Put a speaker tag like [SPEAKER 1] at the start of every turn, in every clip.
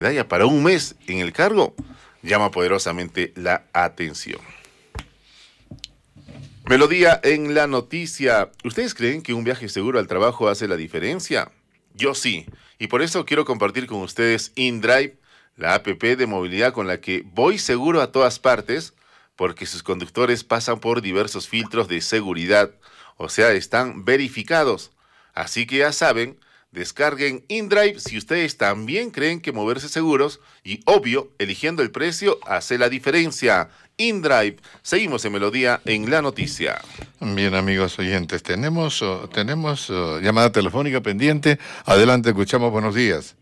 [SPEAKER 1] ya para un mes en el cargo, llama poderosamente la atención. Melodía en la noticia. ¿Ustedes creen que un viaje seguro al trabajo hace la diferencia? Yo sí, y por eso quiero compartir con ustedes InDrive, la app de movilidad con la que voy seguro a todas partes, porque sus conductores pasan por diversos filtros de seguridad, o sea, están verificados. Así que ya saben, descarguen InDrive si ustedes también creen que moverse seguros y, obvio, eligiendo el precio hace la diferencia. InDrive. Seguimos en Melodía en la noticia.
[SPEAKER 2] Bien, amigos oyentes, tenemos llamada telefónica pendiente. Adelante, escuchamos. Buenos días.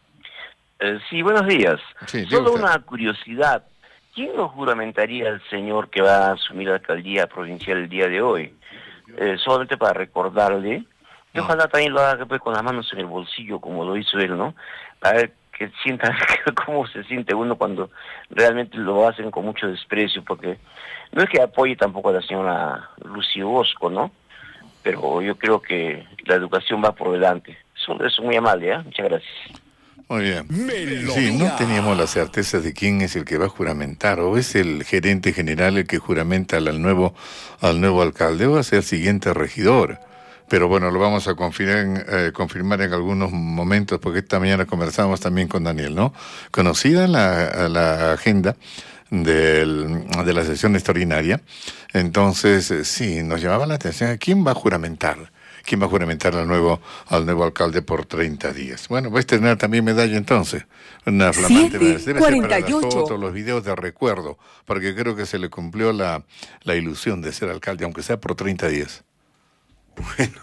[SPEAKER 3] Sí, buenos días.
[SPEAKER 2] Sí,
[SPEAKER 3] Solo una curiosidad. ¿Quién nos juramentaría al señor que va a asumir la alcaldía provincial el día de hoy? Solamente para recordarle, y ojalá también lo haga pues, con las manos en el bolsillo, como lo hizo él, ¿no? Para ver que sienta cómo se siente uno cuando realmente lo hacen con mucho desprecio, porque no es que apoye tampoco a la señora Lucy Bosco, ¿no? Pero yo creo que la educación va por delante. Eso es muy amable, ¿eh? Muchas gracias.
[SPEAKER 2] Muy bien. Sí, no teníamos la certeza de quién es el que va a juramentar, o es el gerente general el que juramenta al nuevo alcalde, o va a ser el siguiente regidor. Pero bueno, lo vamos a confirmar en algunos momentos, porque esta mañana conversamos también con Daniel, ¿no? Conocida la agenda de la sesión extraordinaria, entonces sí, nos llamaba la atención quién va a juramentar. ¿Quién va a juramentar al nuevo alcalde por 30 días? Bueno, va a estrenar también medalla entonces. Una flamante medalla. Debe ser para las fotos, los videos de recuerdo, porque creo que se le cumplió la ilusión de ser alcalde, aunque sea por 30 días.
[SPEAKER 1] Bueno,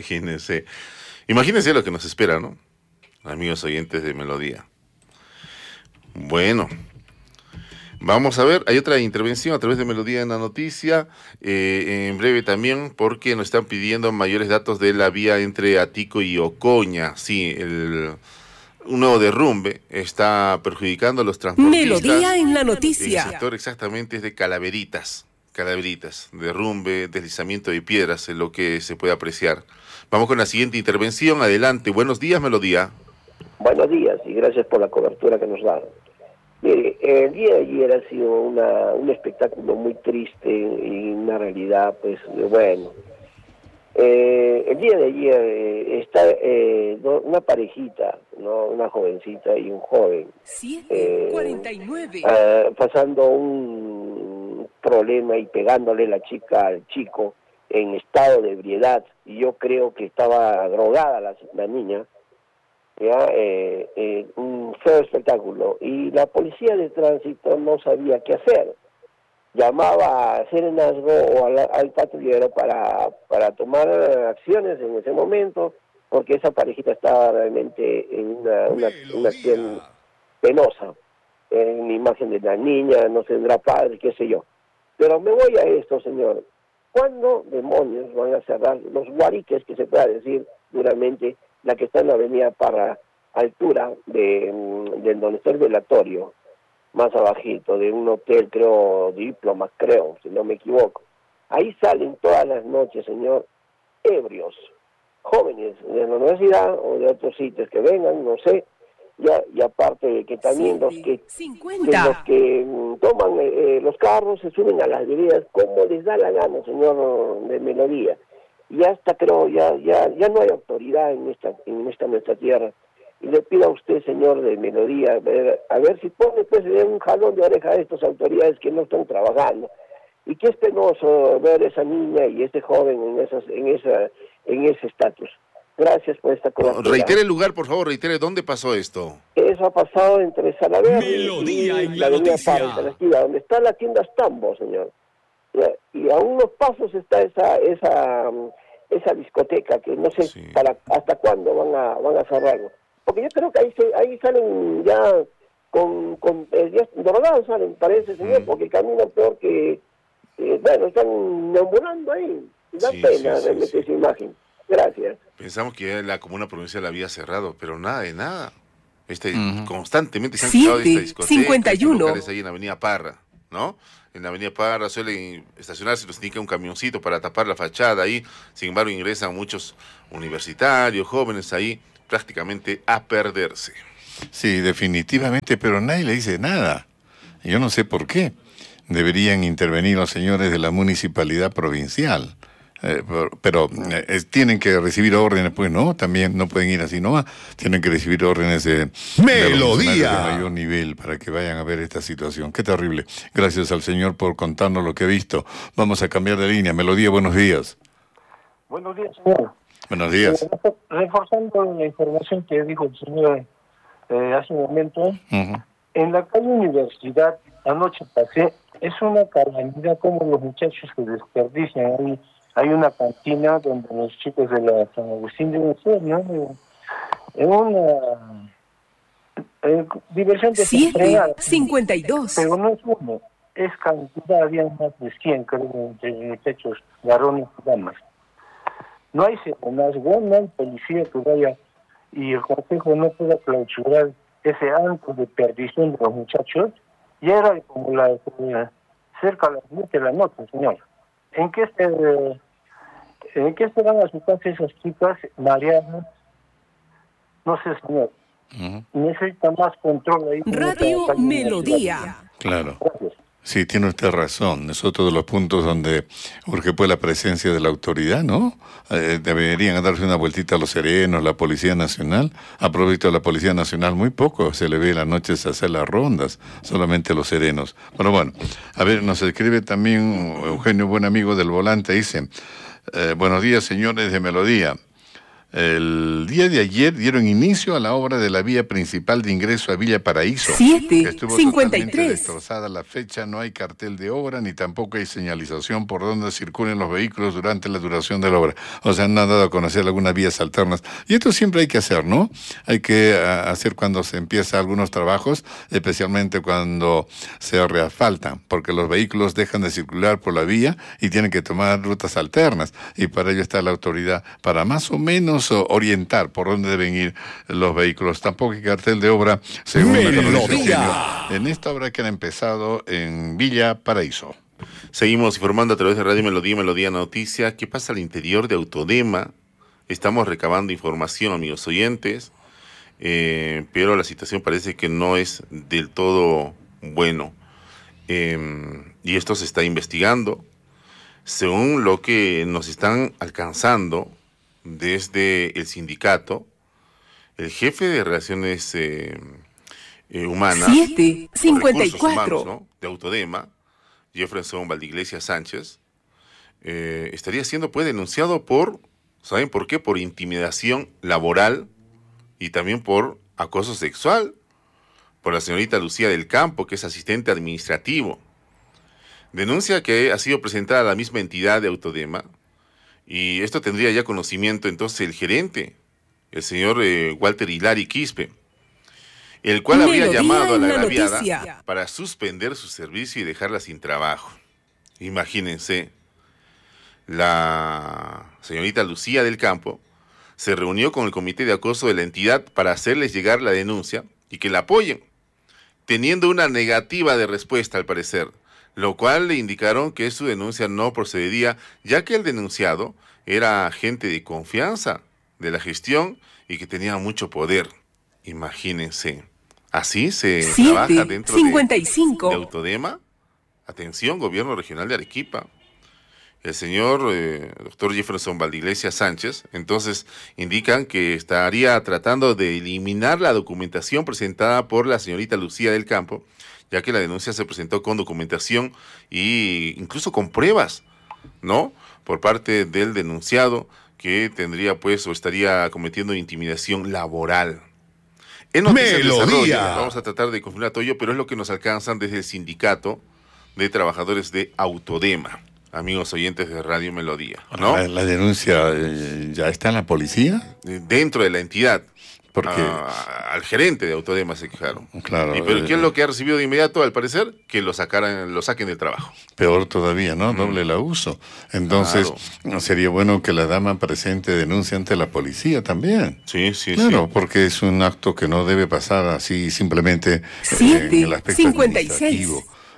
[SPEAKER 1] imagínense lo que nos espera, ¿no? Amigos oyentes de Melodía. Bueno, vamos a ver, hay otra intervención a través de Melodía en la noticia, en breve también, porque nos están pidiendo mayores datos de la vía entre Atico y Ocoña. Sí, un nuevo derrumbe está perjudicando a los transportistas.
[SPEAKER 4] Melodía en la noticia.
[SPEAKER 1] El sector exactamente es de Calaveritas, derrumbe, deslizamiento de piedras, es lo que se puede apreciar. Vamos con la siguiente intervención, adelante. Buenos días, Melodía.
[SPEAKER 5] Buenos días y gracias por la cobertura que nos dan. Mire, el día de ayer ha sido un espectáculo muy triste y una realidad, pues, bueno. El día de ayer está una parejita, ¿no? Una jovencita y un joven.
[SPEAKER 4] 7:49.
[SPEAKER 5] Pasando un problema y pegándole la chica al chico en estado de ebriedad. Y yo creo que estaba drogada la niña. Ya, un feo espectáculo, y la policía de tránsito no sabía qué hacer. Llamaba a Serenazgo o al patrullero para tomar acciones en ese momento, porque esa parejita estaba realmente en una acción penosa, en la imagen de la niña, no tendrá padre, qué sé yo. Pero me voy a esto, señor. ¿Cuándo demonios van a cerrar los guariques, que se pueda decir duramente, la que está en la avenida Parra, altura de donde está el velatorio, más abajito, de un hotel, creo, Diplomas, creo, si no me equivoco? Ahí salen todas las noches, señor, ebrios, jóvenes de la universidad o de otros sitios que vengan, no sé, y aparte de que también los que toman los carros se suben a las veredas como les da la gana, señor de Melodía. Y hasta creo, ya no hay autoridad en esta nuestra tierra. Y le pido a usted, señor de Melodía, a ver si pone pues un jalón de oreja a estas autoridades que no están trabajando. Y que es penoso ver a esa niña y ese joven en ese estatus. Gracias por esta cobertura.
[SPEAKER 1] Reitere el lugar, por favor, reitere, ¿dónde pasó esto?
[SPEAKER 5] Eso ha pasado entre Salaverry y la avenida Parra, donde está la tienda Stambo, señor. Y a unos pasos está esa discoteca que no sé hasta cuándo van a cerrarlo. Porque yo creo que ahí salen ya ya drogados salen, parece, señor, porque caminan peor que bueno, están deambulando ahí. Da pena realmente esa imagen. Gracias.
[SPEAKER 1] Pensamos que la comuna provincial la había cerrado, pero nada de nada. Constantemente se han quejado de esta discoteca.
[SPEAKER 4] 51.
[SPEAKER 1] Locales ahí en la avenida Parra, ¿no? En la avenida Parra suelen estacionarse, los indica un camioncito para tapar la fachada ahí. Sin embargo, ingresan muchos universitarios, jóvenes ahí, prácticamente a perderse.
[SPEAKER 2] Sí, definitivamente, pero nadie le dice nada. Yo no sé por qué. Deberían intervenir los señores de la municipalidad provincial. Tienen que recibir órdenes, pues no, también no pueden ir así nomás. Tienen que recibir órdenes de
[SPEAKER 4] Melodía
[SPEAKER 2] de mayor nivel para que vayan a ver esta situación. Qué terrible. Gracias al señor por contarnos lo que he visto. Vamos a cambiar de línea. Melodía, buenos días.
[SPEAKER 6] Buenos días, señor.
[SPEAKER 2] Buenos días.
[SPEAKER 6] Reforzando la información que dijo el señor hace un momento, en la calle Universidad, anoche pasé, es una calamidad como los muchachos se desperdician ahí. Hay una cantina donde los chicos de la San Agustín deben ser, ¿no? Es una diversión desenfrenada.
[SPEAKER 7] 7:52.
[SPEAKER 6] Pero no es uno, es cantidad, había más de 100, creo, entre muchachos, varones y damas. No hay serenazgo, no hay policía que vaya, y el consejo no pueda clausurar ese acto de perdición de los muchachos. Y era como cerca de las 10 de la noche, señor. ¿En qué se van a su casa esas chicas mareadas? No sé, señor. Necesita más control ahí.
[SPEAKER 7] Radio Melodía.
[SPEAKER 2] Claro.
[SPEAKER 6] Gracias.
[SPEAKER 2] Sí, tiene usted razón. Es otro de los puntos donde urge pues la presencia de la autoridad, ¿no? Deberían darse una vueltita a los serenos, la Policía Nacional. A propósito de la Policía Nacional, muy poco se le ve en las noches hacer las rondas, solamente los serenos. Pero bueno, a ver, nos escribe también Eugenio, buen amigo del Volante, dice, buenos días, señores de Melodía. El día de ayer dieron inicio a la obra de la vía principal de ingreso a Villa Paraíso.
[SPEAKER 7] 7:53.
[SPEAKER 2] Destrozada la fecha, no hay cartel de obra ni tampoco hay señalización por donde circulen los vehículos durante la duración de la obra. O sea, no han dado a conocer algunas vías alternas. Y esto siempre hay que hacer, ¿no? Hay que hacer cuando se empieza algunos trabajos, especialmente cuando se reasfaltan, porque los vehículos dejan de circular por la vía y tienen que tomar rutas alternas. Y para ello está la autoridad, para más o menos orientar por dónde deben ir los vehículos. Tampoco hay cartel de obra, según
[SPEAKER 4] Melodía.
[SPEAKER 2] en esta obra que han empezado en Villa Paraíso.
[SPEAKER 1] Seguimos informando a través de Radio Melodía, Melodía Noticia. ¿Qué pasa al interior de Autodema? Estamos recabando información, amigos oyentes, pero la situación parece que no es del todo bueno. Y esto se está investigando. Según lo que nos están alcanzando desde el sindicato, el jefe de Relaciones Humanas,
[SPEAKER 7] 7:54.
[SPEAKER 1] ¿no?, de Autodema, Jefferson Valdiglesias Sánchez, estaría siendo pues denunciado por, ¿saben por qué? Por intimidación laboral y también por acoso sexual, por la señorita Lucía del Campo, que es asistente administrativo. Denuncia que ha sido presentada a la misma entidad de Autodema, y esto tendría ya conocimiento entonces el gerente, el señor Walter Hilari Quispe, el cual habría llamado a la agraviada para suspender su servicio y dejarla sin trabajo. Imagínense, la señorita Lucía del Campo se reunió con el comité de acoso de la entidad para hacerles llegar la denuncia y que la apoyen, teniendo una negativa de respuesta al parecer, lo cual le indicaron que su denuncia no procedería, ya que el denunciado era agente de confianza de la gestión y que tenía mucho poder. Imagínense, así se trabaja dentro de Autodema. Atención, Gobierno Regional de Arequipa. El señor doctor Jefferson Valdiglesias Sánchez, entonces indican que estaría tratando de eliminar la documentación presentada por la señorita Lucía del Campo, ya que la denuncia se presentó con documentación e incluso con pruebas, ¿no?, por parte del denunciado, que tendría pues o estaría cometiendo intimidación laboral. En noticias de desarrollo, vamos a tratar de confirmar todo ello, pero es lo que nos alcanzan desde el sindicato de trabajadores de Autodema, amigos oyentes de Radio Melodía, ¿no?
[SPEAKER 2] ¿La denuncia ya está en la policía?
[SPEAKER 1] Dentro de la entidad.
[SPEAKER 2] Porque
[SPEAKER 1] al gerente de Autodema se quejaron.
[SPEAKER 2] Claro.
[SPEAKER 1] Pero ¿qué es lo que ha recibido de inmediato, al parecer? Que lo saquen del trabajo.
[SPEAKER 2] Peor todavía, ¿no? Doble el abuso. Entonces, sería bueno que la dama presente denuncie ante la policía también.
[SPEAKER 1] Sí.
[SPEAKER 2] Claro, porque es un acto que no debe pasar así simplemente en el aspecto administrativo.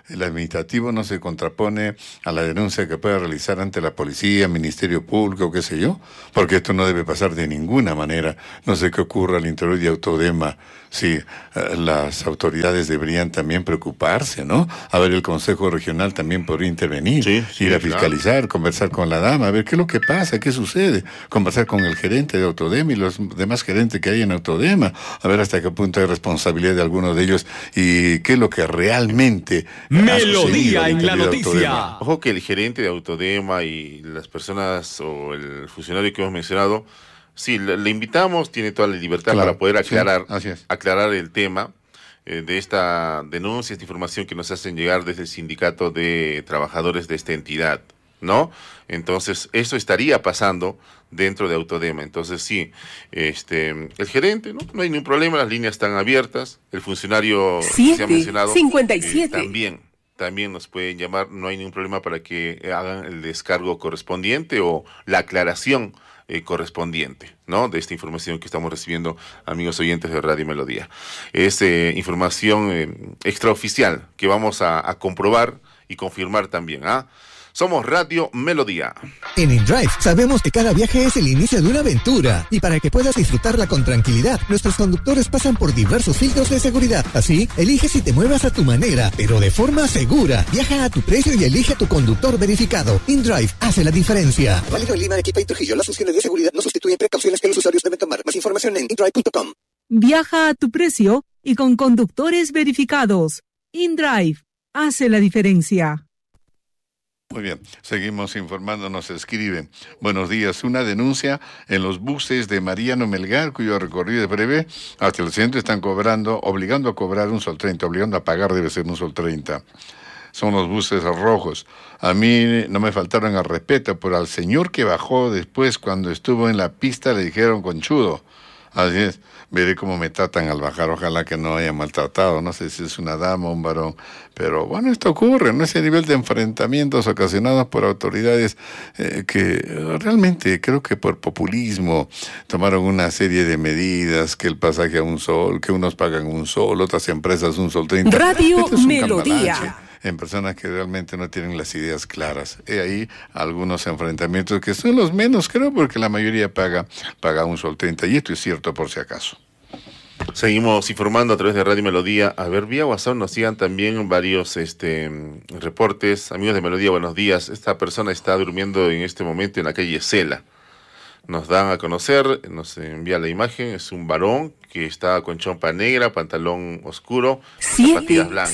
[SPEAKER 2] el administrativo no se contrapone a la denuncia que pueda realizar ante la policía, Ministerio Público, qué sé yo, porque esto no debe pasar de ninguna manera. No sé qué ocurra al interior de Autodema. Sí, las autoridades deberían también preocuparse, ¿no? A ver, el Consejo Regional también podría intervenir, ir a fiscalizar, claro, conversar con la dama, a ver qué es lo que pasa, qué sucede, conversar con el gerente de Autodema y los demás gerentes que hay en Autodema, a ver hasta qué punto hay responsabilidad de algunos de ellos y qué es lo que realmente
[SPEAKER 4] Melodía en la noticia.
[SPEAKER 1] Ojo que el gerente de Autodema y las personas o el funcionario que hemos mencionado, sí, le invitamos, tiene toda la libertad, claro, para poder aclarar el tema de esta denuncia, esta información que nos hacen llegar desde el sindicato de trabajadores de esta entidad, ¿no? Entonces, eso estaría pasando dentro de Autodema. Entonces, sí, el gerente, no hay ningún problema, las líneas están abiertas, el funcionario que se ha mencionado
[SPEAKER 7] 57.
[SPEAKER 1] También nos pueden llamar, no hay ningún problema para que hagan el descargo correspondiente o la aclaración correspondiente, ¿no? De esta información que estamos recibiendo, amigos oyentes de Radio Melodía. Es información extraoficial que vamos a comprobar y confirmar también, ¿ah? Somos Radio Melodía.
[SPEAKER 8] En InDrive sabemos que cada viaje es el inicio de una aventura y para que puedas disfrutarla con tranquilidad, nuestros conductores pasan por diversos filtros de seguridad. Así, elige si te muevas a tu manera, pero de forma segura. Viaja a tu precio y elige a tu conductor verificado. InDrive hace la diferencia. Válido en Lima, Arequipa y Trujillo. Las funciones de seguridad no sustituyen precauciones que los usuarios deben tomar. Más información en indrive.com.
[SPEAKER 9] Viaja a tu precio y con conductores verificados. InDrive hace la diferencia.
[SPEAKER 2] Muy bien, seguimos informando, nos escriben. Buenos días, una denuncia en los buses de Mariano Melgar, cuyo recorrido es breve, hasta el centro están obligando a cobrar un sol 30, obligando a pagar debe ser un sol 30. Son los buses rojos. A mí no me faltaron al respeto, pero al señor que bajó después cuando estuvo en la pista le dijeron conchudo. Así es, veré cómo me tratan al bajar, ojalá que no haya maltratado, no sé si es una dama o un varón, pero bueno, esto ocurre, ¿no? Ese nivel de enfrentamientos ocasionados por autoridades que realmente creo que por populismo tomaron una serie de medidas, que el pasaje a un sol, que unos pagan un sol, otras empresas un sol 30.
[SPEAKER 7] Radio Melodía.
[SPEAKER 2] En personas que realmente no tienen las ideas claras. He ahí algunos enfrentamientos que son los menos, creo, porque la mayoría paga un sol 30, y esto es cierto por si acaso.
[SPEAKER 1] Seguimos informando a través de Radio Melodía. A ver, vía WhatsApp nos sigan también varios reportes. Amigos de Melodía, buenos días. Esta persona está durmiendo en este momento en la calle Cela. Nos dan a conocer, nos envía la imagen, es un varón que está con chompa negra, pantalón oscuro, zapatillas blancas.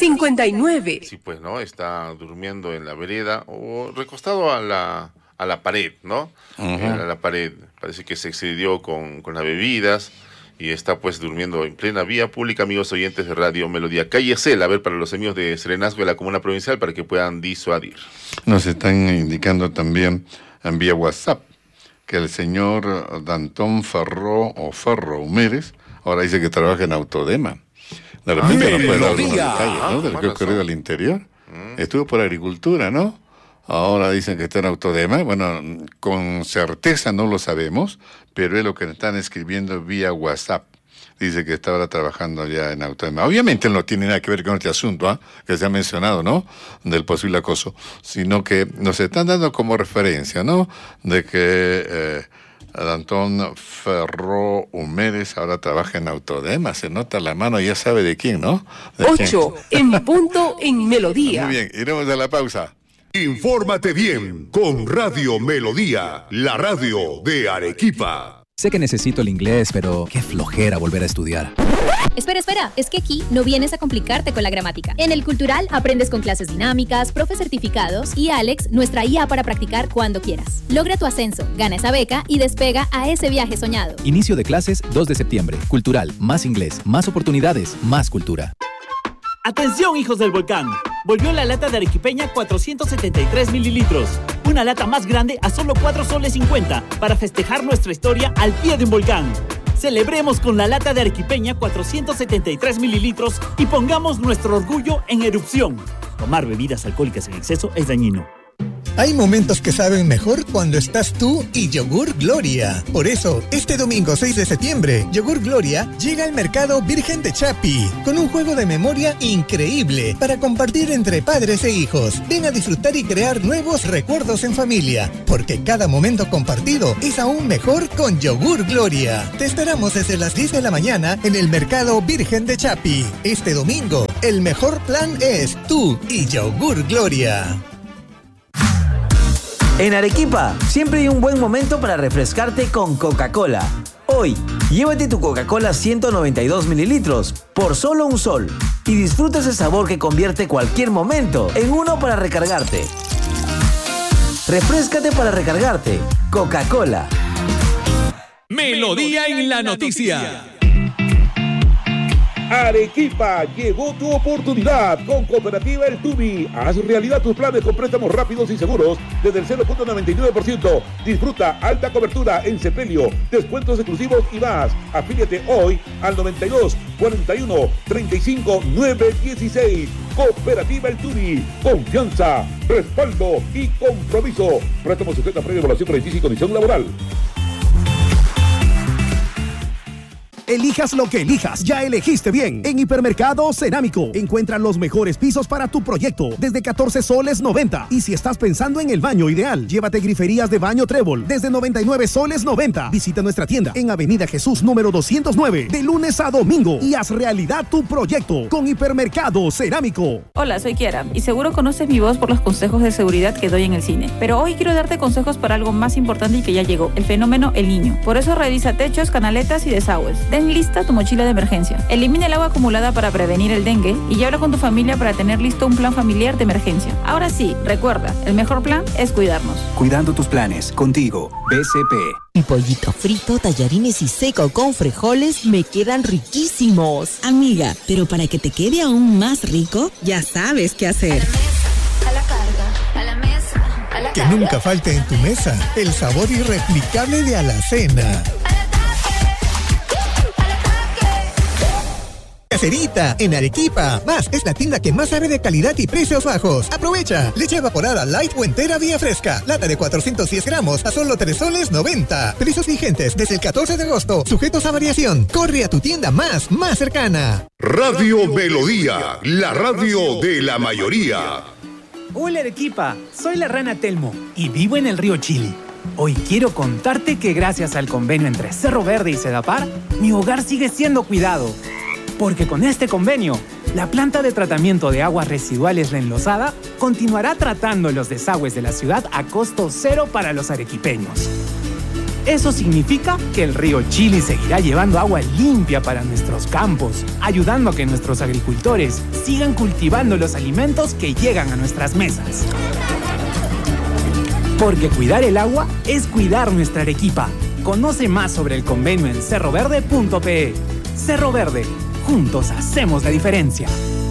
[SPEAKER 7] 59.
[SPEAKER 1] Sí, pues, ¿no? Está durmiendo en la vereda o recostado a la pared, ¿no? A la pared. Parece que se excedió con las bebidas y está, pues, durmiendo en plena vía pública, amigos oyentes de Radio Melodía. Calle Cela, a ver, para los amigos de Serenazgo de la Comuna Provincial, para que puedan disuadir.
[SPEAKER 2] Nos están indicando también en vía WhatsApp que el señor Dantón Ferro Humérez ahora dice que trabaja en Autodema. De repente no puede dar algunos detalles, ¿no? De lo que ha ocurrido al interior. Estuvo por agricultura, ¿no? Ahora dicen que está en Autodema. Bueno, con certeza no lo sabemos, pero es lo que están escribiendo vía WhatsApp. Dice que está ahora trabajando ya en Autodema. Obviamente no tiene nada que ver con este asunto, que se ha mencionado, ¿no? Del posible acoso, sino que nos están dando como referencia, ¿no? De que Antón Ferro Humérez ahora trabaja en Autodema. Se nota la mano, ya sabe de quién, ¿no?
[SPEAKER 7] 8 en punto en Melodía.
[SPEAKER 2] Muy bien, iremos a la pausa.
[SPEAKER 4] Infórmate bien con Radio Melodía, la radio de Arequipa.
[SPEAKER 10] Sé que necesito el inglés, pero qué flojera volver a estudiar.
[SPEAKER 11] Espera, es que aquí no vienes a complicarte con la gramática. En el Cultural aprendes con clases dinámicas, profes certificados y Alex, nuestra IA para practicar cuando quieras. Logra tu ascenso, gana esa beca y despega a ese viaje soñado.
[SPEAKER 10] Inicio de clases 2 de septiembre. Cultural, más inglés, más oportunidades, más cultura.
[SPEAKER 12] ¡Atención, hijos del volcán! Volvió la lata de arequipeña 473 mililitros. Una lata más grande a solo 4 soles 50 para festejar nuestra historia al pie de un volcán. Celebremos con la lata de arequipeña 473 mililitros y pongamos nuestro orgullo en erupción. Tomar bebidas alcohólicas en exceso es dañino.
[SPEAKER 8] Hay momentos que saben mejor cuando estás tú y Yogur Gloria. Por eso, este domingo 6 de septiembre, Yogur Gloria llega al mercado Virgen de Chapi con un juego de memoria increíble para compartir entre padres e hijos. Ven a disfrutar y crear nuevos recuerdos en familia, porque cada momento compartido es aún mejor con Yogur Gloria. Te esperamos desde las 10 de la mañana en el mercado Virgen de Chapi. Este domingo, el mejor plan es tú y Yogur Gloria.
[SPEAKER 13] En Arequipa, siempre hay un buen momento para refrescarte con Coca-Cola. Hoy, llévate tu Coca-Cola 192 mililitros por solo $1 y disfruta ese sabor que convierte cualquier momento en uno para recargarte. Refréscate para recargarte. Coca-Cola.
[SPEAKER 14] Melodía en la noticia.
[SPEAKER 15] Arequipa, llegó tu oportunidad con Cooperativa El Tubi. Haz realidad tus planes con préstamos rápidos y seguros desde el 0.99%. Disfruta alta cobertura en sepelio, descuentos exclusivos y más. Afíliate hoy al 92 41 35 916. Cooperativa El Tubi. Confianza, respaldo y compromiso. Préstamos sujetos a previa evaluación crediticia y condición laboral.
[SPEAKER 16] Elijas lo que elijas, ya elegiste bien. En Hipermercado Cerámico encuentran los mejores pisos para tu proyecto desde 14 soles 90. Y si estás pensando en el baño ideal, llévate griferías de baño Trébol desde 99 soles 90. Visita nuestra tienda en Avenida Jesús número 209 de lunes a domingo y haz realidad tu proyecto con Hipermercado Cerámico.
[SPEAKER 17] Hola, soy Kiara y seguro conoces mi voz por los consejos de seguridad que doy en el cine. Pero hoy quiero darte consejos para algo más importante y que ya llegó, el fenómeno El Niño. Por eso revisa techos, canaletas y desagües. Ten lista tu mochila de emergencia. Elimina el agua acumulada para prevenir el dengue y habla con tu familia para tener listo un plan familiar de emergencia. Ahora sí, recuerda, el mejor plan es cuidarnos.
[SPEAKER 18] Cuidando tus planes, contigo, BCP.
[SPEAKER 19] Mi pollito frito, tallarines y seco con frijoles me quedan riquísimos. Amiga, pero para que te quede aún más rico, ya sabes qué hacer.
[SPEAKER 20] A la carga, a la mesa, a la
[SPEAKER 8] Que nunca falte en tu mesa el sabor irreplicable de Alacena. Caserita, en Arequipa. Más, es la tienda que más sabe de calidad y precios bajos. Aprovecha. Leche evaporada light o entera vía fresca. Lata de 410 gramos a solo 3 soles 90. Precios vigentes desde el 14 de agosto. Sujetos a variación. Corre a tu tienda más cercana.
[SPEAKER 4] Radio Melodía, la radio de la mayoría.
[SPEAKER 21] Hola Arequipa, soy la rana Telmo y vivo en el río Chili. Hoy quiero contarte que gracias al convenio entre Cerro Verde y Sedapar, mi hogar sigue siendo cuidado. Porque con este convenio, la planta de tratamiento de aguas residuales La Enlosada continuará tratando los desagües de la ciudad a costo cero para los arequipeños. Eso significa que el río Chili seguirá llevando agua limpia para nuestros campos, ayudando a que nuestros agricultores sigan cultivando los alimentos que llegan a nuestras mesas. Porque cuidar el agua es cuidar nuestra Arequipa. Conoce más sobre el convenio en cerroverde.pe. Cerro Verde. Juntos hacemos la diferencia.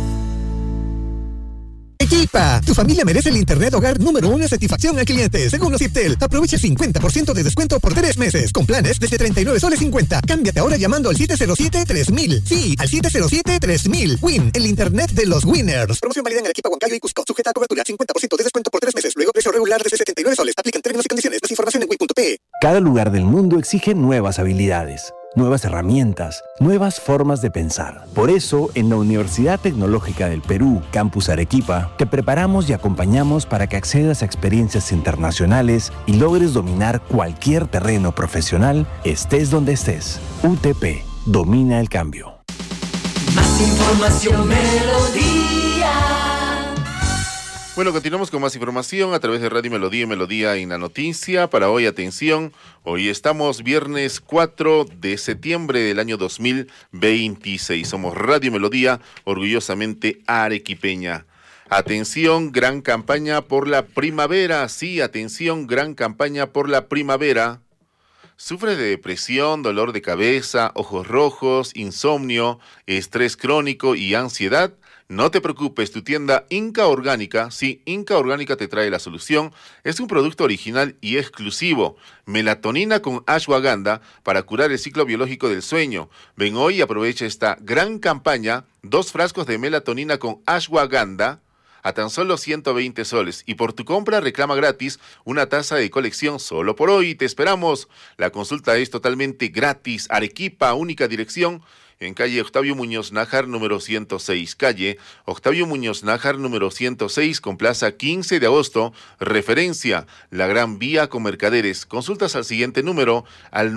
[SPEAKER 8] Arequipa, tu familia merece el internet hogar número 1 en satisfacción al cliente. Según los Ciptel, aprovecha 50% de descuento por 3 meses, con planes desde 39 soles 50. Cámbiate ahora llamando al 707-3000. Sí, al 707-3000. Win, el internet de los winners. Promoción válida en Arequipa, Huancayo y Cusco. Sujeta a cobertura, 50% de descuento por 3 meses. Luego precio regular desde 79 soles. Aplican términos y condiciones. Más información en win.pe.
[SPEAKER 22] Cada lugar del mundo exige nuevas habilidades, nuevas herramientas, nuevas formas de pensar. Por eso, en la Universidad Tecnológica del Perú, Campus Arequipa, te preparamos y acompañamos para que accedas a experiencias internacionales y logres dominar cualquier terreno profesional, estés donde estés. UTP, domina el cambio.
[SPEAKER 20] Más información, Melodía.
[SPEAKER 1] Bueno, continuamos con más información a través de Radio Melodía y Melodía en la Noticia. Para hoy, atención, hoy estamos viernes 4 de septiembre del año 2026. Somos Radio Melodía, orgullosamente arequipeña. Atención, gran campaña por la primavera. Sí, atención, gran campaña por la primavera. ¿Sufres de depresión, dolor de cabeza, ojos rojos, insomnio, estrés crónico y ansiedad? No te preocupes, tu tienda Inca Orgánica, sí, Inca Orgánica te trae la solución. Es un producto original y exclusivo. Melatonina con ashwagandha para curar el ciclo biológico del sueño. Ven hoy y aprovecha esta gran campaña. 2 frascos de melatonina con ashwagandha a tan solo 120 soles. Y por tu compra reclama gratis una taza de colección solo por hoy. Te esperamos. La consulta es totalmente gratis. Arequipa, única dirección en calle Octavio Muñoz Nájar, número 106. Calle Octavio Muñoz Nájar, número 106, con plaza 15 de agosto. Referencia, la Gran Vía con Mercaderes. Consultas al siguiente número, al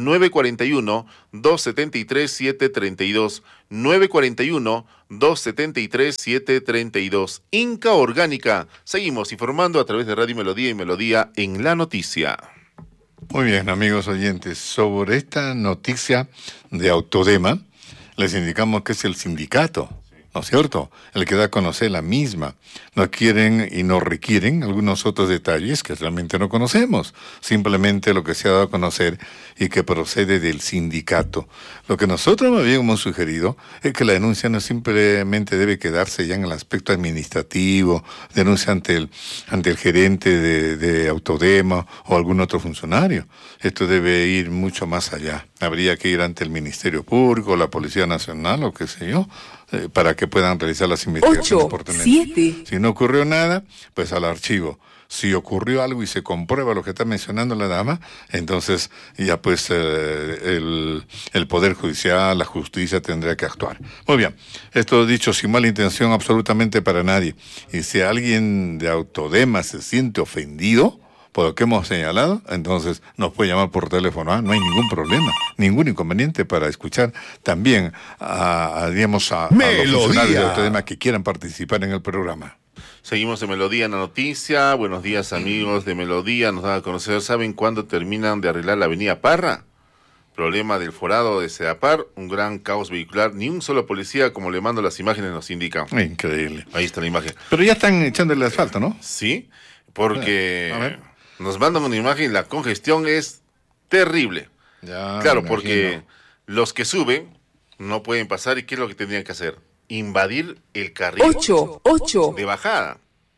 [SPEAKER 1] 941-273-732. 941-273-732. Inca Orgánica. Seguimos informando a través de Radio Melodía y Melodía en la Noticia.
[SPEAKER 2] Muy bien, amigos oyentes. Sobre esta noticia de Autodema, les indicamos que es el sindicato, ¿no es cierto?, el que da a conocer la misma. No quieren y no requieren algunos otros detalles que realmente no conocemos. Simplemente lo que se ha dado a conocer y que procede del sindicato. Lo que nosotros habíamos sugerido es que la denuncia no simplemente debe quedarse ya en el aspecto administrativo, denuncia ante el gerente de Autodema o algún otro funcionario. Esto debe ir mucho más allá. Habría que ir ante el Ministerio Público, la Policía Nacional o qué sé yo, para que puedan realizar las investigaciones oportunas. Si no ocurrió nada, pues al archivo. Si ocurrió algo y se comprueba lo que está mencionando la dama, entonces ya pues el Poder Judicial, la justicia tendrá que actuar. Muy bien, esto dicho sin mala intención absolutamente para nadie. Y si alguien de Autodema se siente ofendido por lo que hemos señalado, entonces nos puede llamar por teléfono, no hay ningún problema, ningún inconveniente para escuchar también a los funcionarios de Autodema que quieran participar en el programa.
[SPEAKER 1] Seguimos en Melodía en la Noticia. Buenos días, amigos de Melodía. Nos dan a conocer, ¿saben cuándo terminan de arreglar la avenida Parra? Problema del forado de Sedapar, un gran caos vehicular, ni un solo policía, como le mando las imágenes, nos indican.
[SPEAKER 2] Increíble.
[SPEAKER 1] Ahí está la imagen.
[SPEAKER 2] Pero ya están echando el asfalto, ¿no?
[SPEAKER 1] Sí, porque nos mandan una imagen, la congestión es terrible.
[SPEAKER 2] Ya,
[SPEAKER 1] claro, porque los que suben no pueden pasar, ¿y qué es lo que tendrían que hacer? Invadir el carril
[SPEAKER 7] 8
[SPEAKER 1] de bajada.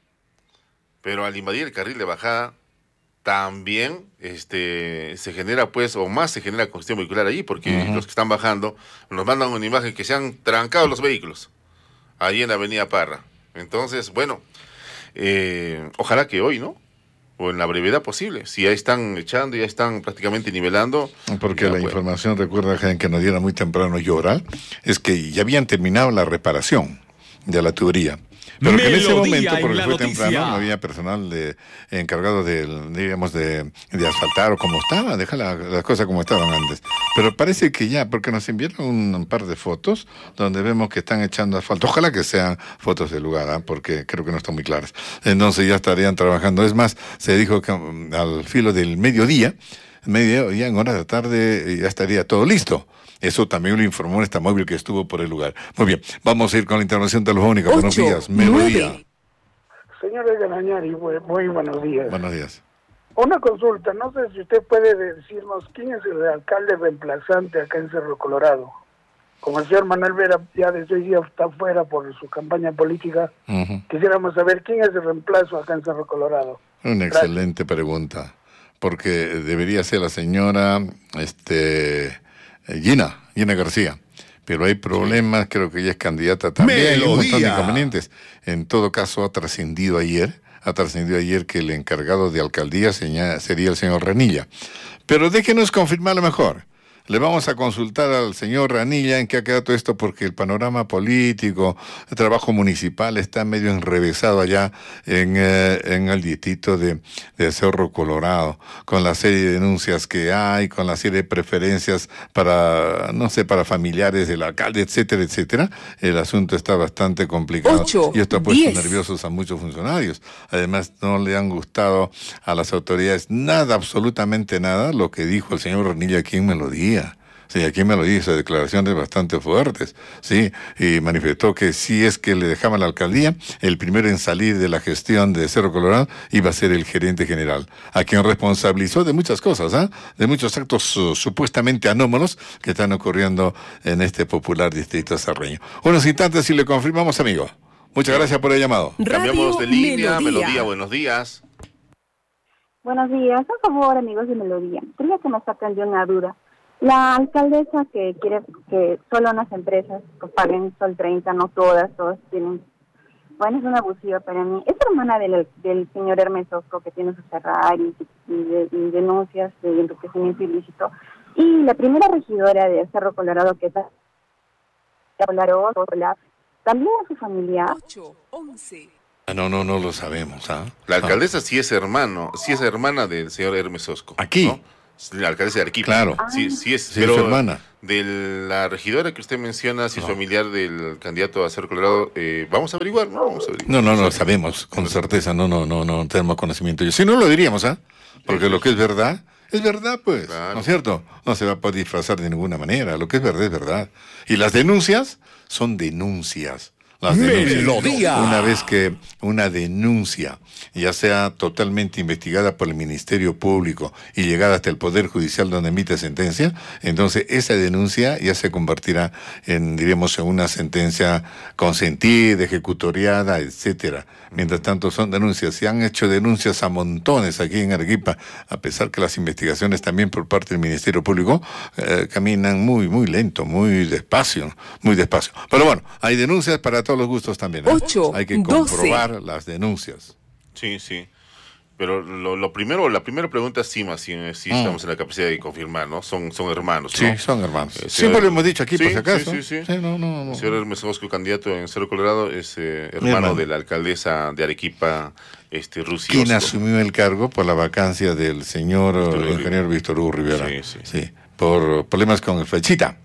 [SPEAKER 1] Pero al invadir el carril de bajada, también se genera pues, o más se genera congestión vehicular allí, porque los que están bajando nos mandan una imagen que se han trancado los vehículos ahí en la avenida Parra. Entonces, bueno, ojalá que hoy, ¿no? O en la brevedad posible. Si ya están echando, ya están prácticamente nivelando.
[SPEAKER 2] Porque la información, recuerda que nos dieron muy temprano Llora, es que ya habían terminado la reparación de la tubería. Pero que en ese momento, porque fue temprano, no había personal encargado de asfaltar o como estaba, deja las cosas como estaban antes. Pero parece que ya, porque nos enviaron un par de fotos donde vemos que están echando asfalto. Ojalá que sean fotos del lugar, porque creo que no están muy claras. Entonces ya estarían trabajando. Es más, se dijo que al filo del mediodía, en horas de la tarde, ya estaría todo listo. Eso también lo informó esta móvil que estuvo por el lugar. Muy bien, vamos a ir con la intervención telefónica. Buenos días, Melodía.
[SPEAKER 3] Señor Ganañari, muy buenos días.
[SPEAKER 2] Buenos días.
[SPEAKER 3] Una consulta, no sé si usted puede decirnos quién es el alcalde reemplazante acá en Cerro Colorado. Como el señor Manuel Vera ya desde hoy día está fuera por su campaña política, quisiéramos saber quién es el reemplazo acá en Cerro Colorado.
[SPEAKER 2] Una excelente pregunta, porque debería ser la señora Gina García, pero hay problemas, creo que ella es candidata también, hay un montón de inconvenientes. En todo caso, ha trascendido ayer que el encargado de alcaldía sería el señor Ranilla. Pero déjenos confirmarlo mejor. Le vamos a consultar al señor Ranilla en qué ha quedado todo esto, porque el panorama político, el trabajo municipal está medio enrevesado allá en el distrito de Cerro Colorado, con la serie de denuncias que hay, con la serie de preferencias para familiares del alcalde, etcétera, etcétera. El asunto está bastante complicado y esto ha puesto nerviosos a muchos funcionarios. Además, no le han gustado a las autoridades nada, absolutamente nada, lo que dijo el señor Ranilla aquí en Melodía. Sí, aquí me lo dice, declaraciones bastante fuertes, sí, y manifestó que si es que le dejaban la alcaldía, el primero en salir de la gestión de Cerro Colorado iba a ser el gerente general, a quien responsabilizó de muchas cosas, de muchos actos supuestamente anómalos que están ocurriendo en este popular distrito sarreño. Unos instantes y le confirmamos, amigo. Muchas gracias por el llamado.
[SPEAKER 1] Cambiamos de línea, Melodía, buenos días.
[SPEAKER 14] Buenos días, por favor, amigos de Melodía. Quería que me saquen de una duda. La alcaldesa que quiere que solo unas empresas pues, paguen Sol 30, no todas tienen Bueno, es una abusiva para mí. Es hermana del señor Hermes Osco, que tiene su Ferrari y denuncias de enriquecimiento ilícito. Y la primera regidora de Cerro Colorado, que es también es su familia.
[SPEAKER 7] 8-11.
[SPEAKER 2] No lo sabemos, ¿ah?
[SPEAKER 1] La alcaldesa sí es hermana del señor Hermes Osco.
[SPEAKER 2] Aquí.
[SPEAKER 1] ¿No? La alcaldesa de Arequipa.
[SPEAKER 2] Claro.
[SPEAKER 1] Sí es.
[SPEAKER 2] Sí, pero es su hermana.
[SPEAKER 1] De la regidora que usted menciona, si es familiar del candidato a Cerro Colorado, vamos a averiguar, ¿no?
[SPEAKER 2] No lo sabemos, con certeza, no tenemos conocimiento. Si no lo diríamos, ¿ah? Porque lo que es verdad, pues, claro. ¿No es cierto? No se va a poder disfrazar de ninguna manera, lo que es verdad. Y las denuncias son denuncias.
[SPEAKER 4] Melodía.
[SPEAKER 2] Una vez que una denuncia ya sea totalmente investigada por el Ministerio Público y llegada hasta el Poder Judicial donde emite sentencia, entonces esa denuncia ya se convertirá en una sentencia consentida, ejecutoriada, etcétera. Mientras tanto son denuncias. Se han hecho denuncias a montones aquí en Arequipa, a pesar que las investigaciones también por parte del Ministerio Público caminan muy lento, muy despacio. Pero bueno, hay denuncias para todos los gustos también, ¿eh?
[SPEAKER 7] 8,
[SPEAKER 2] hay que
[SPEAKER 7] 12.
[SPEAKER 2] comprobar las denuncias.
[SPEAKER 1] Sí. Pero la primera pregunta sí estamos en la capacidad de confirmar, ¿no? Son hermanos, ¿no?
[SPEAKER 2] Sí, son hermanos. Siempre lo hemos dicho aquí, por si acaso.
[SPEAKER 1] Sí.
[SPEAKER 2] No.
[SPEAKER 1] El señor Hermes Osco, candidato en Cerro Colorado, es hermano de la alcaldesa de Arequipa, Rusi
[SPEAKER 2] ¿Quién
[SPEAKER 1] Osco.
[SPEAKER 2] asumió el cargo por la vacancia del señor ingeniero Víctor Hugo Rivera? Sí. Por problemas con el Flechita.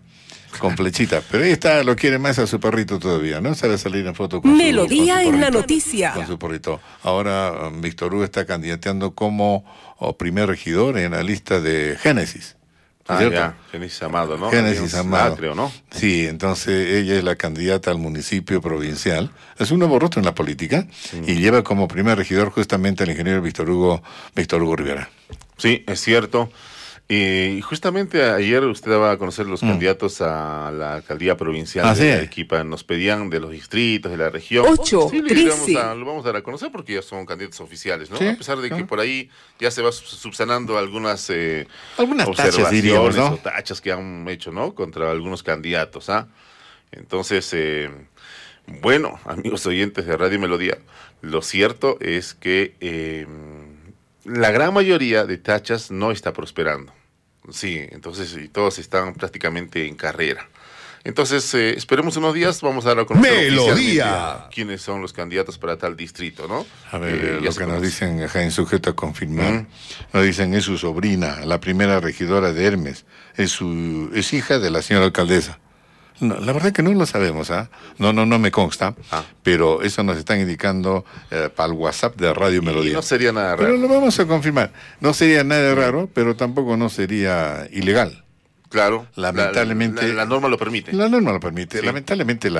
[SPEAKER 2] Pero ahí está, lo quiere más a su perrito todavía, ¿no? Sabe salir en foto con
[SPEAKER 7] Melodía
[SPEAKER 2] su
[SPEAKER 7] en
[SPEAKER 2] perrito,
[SPEAKER 7] la noticia.
[SPEAKER 2] Con su perrito. Ahora Víctor Hugo está candidateando como primer regidor en la lista de Génesis.
[SPEAKER 1] Génesis Amado, ¿no?
[SPEAKER 2] Génesis Amado.
[SPEAKER 1] Creo, ¿no?
[SPEAKER 2] Sí, entonces ella es la candidata al municipio provincial. Es un nuevo rostro en la política y lleva como primer regidor justamente al ingeniero Víctor Hugo Rivera.
[SPEAKER 1] Sí, es cierto. Y justamente ayer usted daba a conocer los candidatos a la alcaldía provincial de Arequipa. Nos pedían de los distritos, de la región.
[SPEAKER 7] 8-13.
[SPEAKER 1] Lo vamos a dar a conocer porque ya son candidatos oficiales, ¿no?
[SPEAKER 2] Sí,
[SPEAKER 1] a pesar de que por ahí ya se va subsanando algunas
[SPEAKER 2] tachas, diríamos, ¿no?
[SPEAKER 1] O tachas que han hecho, ¿no? Contra algunos candidatos, ¿ah? Entonces, bueno, amigos oyentes de Radio Melodía, lo cierto es que la gran mayoría de tachas no está prosperando. Sí, entonces todos están prácticamente en carrera. Entonces, esperemos unos días, vamos a dar a conocer
[SPEAKER 4] Melodía.
[SPEAKER 1] quiénes son los candidatos para tal distrito, ¿no?
[SPEAKER 2] A ver, lo que nos dicen acá en sujeto a confirmar, nos dicen es su sobrina, la primera regidora de Hermes, es hija de la señora alcaldesa. No, la verdad que no lo sabemos, ¿ah? No me consta, pero eso nos están indicando para el WhatsApp de Radio Melodía.
[SPEAKER 1] No sería nada raro.
[SPEAKER 2] Pero lo vamos a confirmar. No sería nada raro, pero tampoco no sería ilegal.
[SPEAKER 1] Claro.
[SPEAKER 2] Lamentablemente.
[SPEAKER 1] La norma lo permite.
[SPEAKER 2] La norma lo permite. Sí. Lamentablemente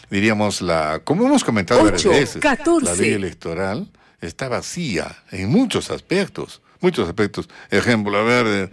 [SPEAKER 2] como hemos comentado varias veces,
[SPEAKER 7] 14.
[SPEAKER 2] la ley electoral está vacía en muchos aspectos. Ejemplo, a ver,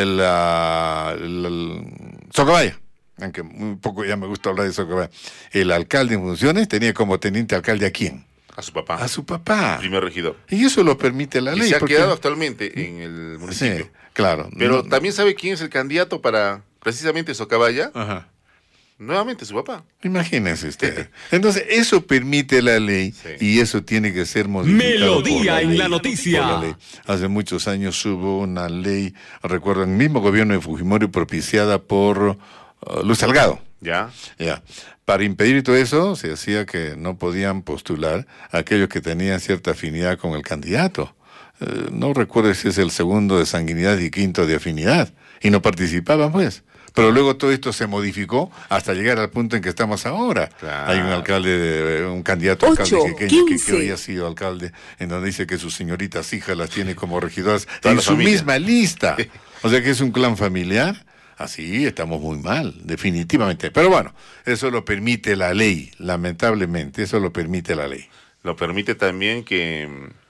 [SPEAKER 2] el Socabaya. Aunque muy poco ya me gusta hablar de eso. El alcalde en funciones tenía como teniente alcalde ¿a quién?
[SPEAKER 1] A su papá.
[SPEAKER 2] A su papá.
[SPEAKER 1] Primer regidor.
[SPEAKER 2] Y eso lo permite la ley.
[SPEAKER 1] Y se ha quedado actualmente en el municipio.
[SPEAKER 2] Sí, claro.
[SPEAKER 1] Pero también sabe quién es el candidato para precisamente Socabaya. Ajá. Nuevamente su papá.
[SPEAKER 2] Imagínese usted. Entonces, eso permite la ley y eso tiene que ser modificado.
[SPEAKER 4] Melodía en la noticia.
[SPEAKER 2] Hace muchos años hubo una ley, recuerdo, en el mismo gobierno de Fujimori, propiciada por Luz Salgado.
[SPEAKER 1] Ya.
[SPEAKER 2] Para impedir todo eso, se hacía que no podían postular a aquellos que tenían cierta afinidad con el candidato. No recuerdo si es el segundo de sanguinidad y quinto de afinidad. Y no participaban, pues. Pero luego todo esto se modificó hasta llegar al punto en que estamos ahora. Claro. Hay un candidato a alcalde que hoy ha sido alcalde, en donde dice que sus señoritas hijas las tiene como regidoras en su misma lista. O sea que es un clan familiar. Así estamos muy mal, definitivamente. Pero bueno, eso lo permite la ley, lamentablemente, eso lo permite la ley.
[SPEAKER 1] Lo permite también que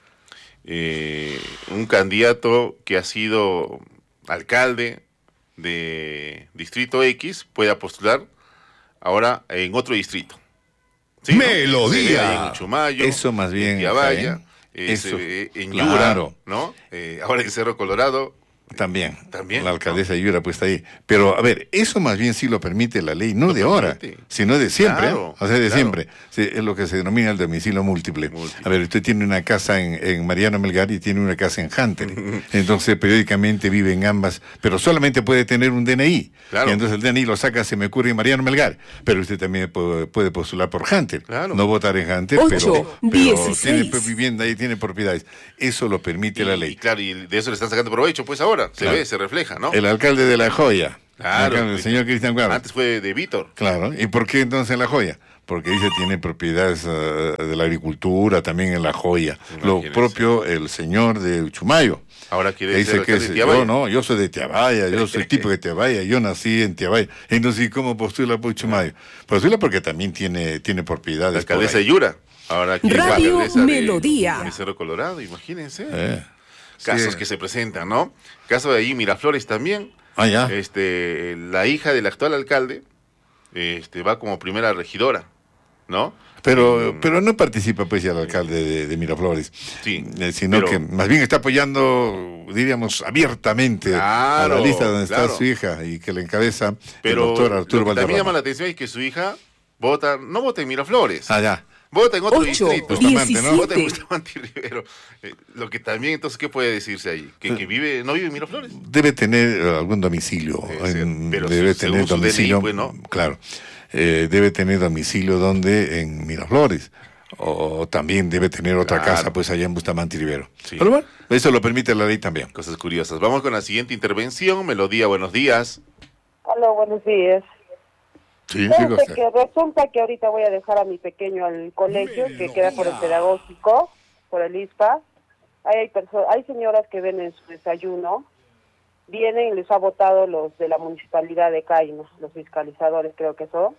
[SPEAKER 1] un candidato que ha sido alcalde de Distrito X pueda postular ahora en otro distrito. ¿Sí?
[SPEAKER 4] Melodía.
[SPEAKER 1] En Chumayo,
[SPEAKER 2] eso más bien,
[SPEAKER 1] en Tiabaya, en Yura, ¿no? Ahora en Cerro Colorado.
[SPEAKER 2] También. La alcaldesa Yura pues está ahí. Pero, a ver, eso más bien sí lo permite la ley, no de ahora, sino de siempre.
[SPEAKER 1] Claro,
[SPEAKER 2] o sea, de siempre. Sí, es lo que se denomina el domicilio múltiple. A ver, usted tiene una casa en Mariano Melgar y tiene una casa en Hunter. Entonces, periódicamente vive en ambas, pero solamente puede tener un DNI.
[SPEAKER 1] Claro.
[SPEAKER 2] Y entonces el DNI lo saca, se me ocurre, en Mariano Melgar. Pero usted también puede postular por Hunter. No votar en Hunter, pero tiene vivienda y tiene propiedades. Eso lo permite la ley.
[SPEAKER 1] Y claro, y de eso le están sacando provecho, pues ahora. Se ve, se refleja, ¿no?
[SPEAKER 2] El alcalde de La Joya.
[SPEAKER 1] Claro.
[SPEAKER 2] El señor Cristian Guarda.
[SPEAKER 1] Antes fue de Víctor.
[SPEAKER 2] Claro. ¿Y por qué entonces La Joya? Porque dice tiene propiedades de la agricultura, también en La Joya. Lo propio el señor de Uchumayo.
[SPEAKER 1] Ahora quiere
[SPEAKER 2] dice
[SPEAKER 1] ser
[SPEAKER 2] que yo soy de Tiabaya, yo soy tipo de Tiabaya, yo nací en Tiabaya. Entonces, ¿cómo postula por Uchumayo? Postula porque también tiene propiedades.
[SPEAKER 1] La alcaldesa de Yura. Ahora quiere la
[SPEAKER 7] Radio
[SPEAKER 1] alcaldesa
[SPEAKER 7] Melodía.
[SPEAKER 1] de Cerro Colorado, imagínense. Casos que se presentan, ¿no? Caso de ahí Miraflores también.
[SPEAKER 2] Ya.
[SPEAKER 1] La hija del actual alcalde va como primera regidora, ¿no?
[SPEAKER 2] Pero no participa pues ya el alcalde de Miraflores, sino que más bien está apoyando, diríamos, abiertamente a la lista donde está su hija y que le encabeza el doctor Arturo Valderrama.
[SPEAKER 1] También llama la atención es que su hija no vota en Miraflores.
[SPEAKER 2] Ya.
[SPEAKER 1] Vota en otro distrito.
[SPEAKER 2] Bustamante, ¿no?
[SPEAKER 1] Vota en Bustamante y Rivero. Lo que también, entonces, ¿qué puede decirse ahí? ¿Que no vive en Miraflores?
[SPEAKER 2] Debe tener algún domicilio. Debe tener domicilio.
[SPEAKER 1] DNI, pues, ¿no?
[SPEAKER 2] Claro. Debe tener domicilio donde en Miraflores. O también debe tener otra casa, pues allá en Bustamante y Rivero.
[SPEAKER 1] Sí.
[SPEAKER 2] Pero bueno, eso lo permite la ley también.
[SPEAKER 1] Cosas curiosas. Vamos con la siguiente intervención. Melodía, buenos días.
[SPEAKER 5] Hola, buenos días.
[SPEAKER 2] Sí,
[SPEAKER 5] que resulta que ahorita voy a dejar a mi pequeño al colegio, que queda por el pedagógico, por el ISPA. Hay señoras que ven en su desayuno, vienen y les ha votado los de la municipalidad de Caima, los fiscalizadores creo que son,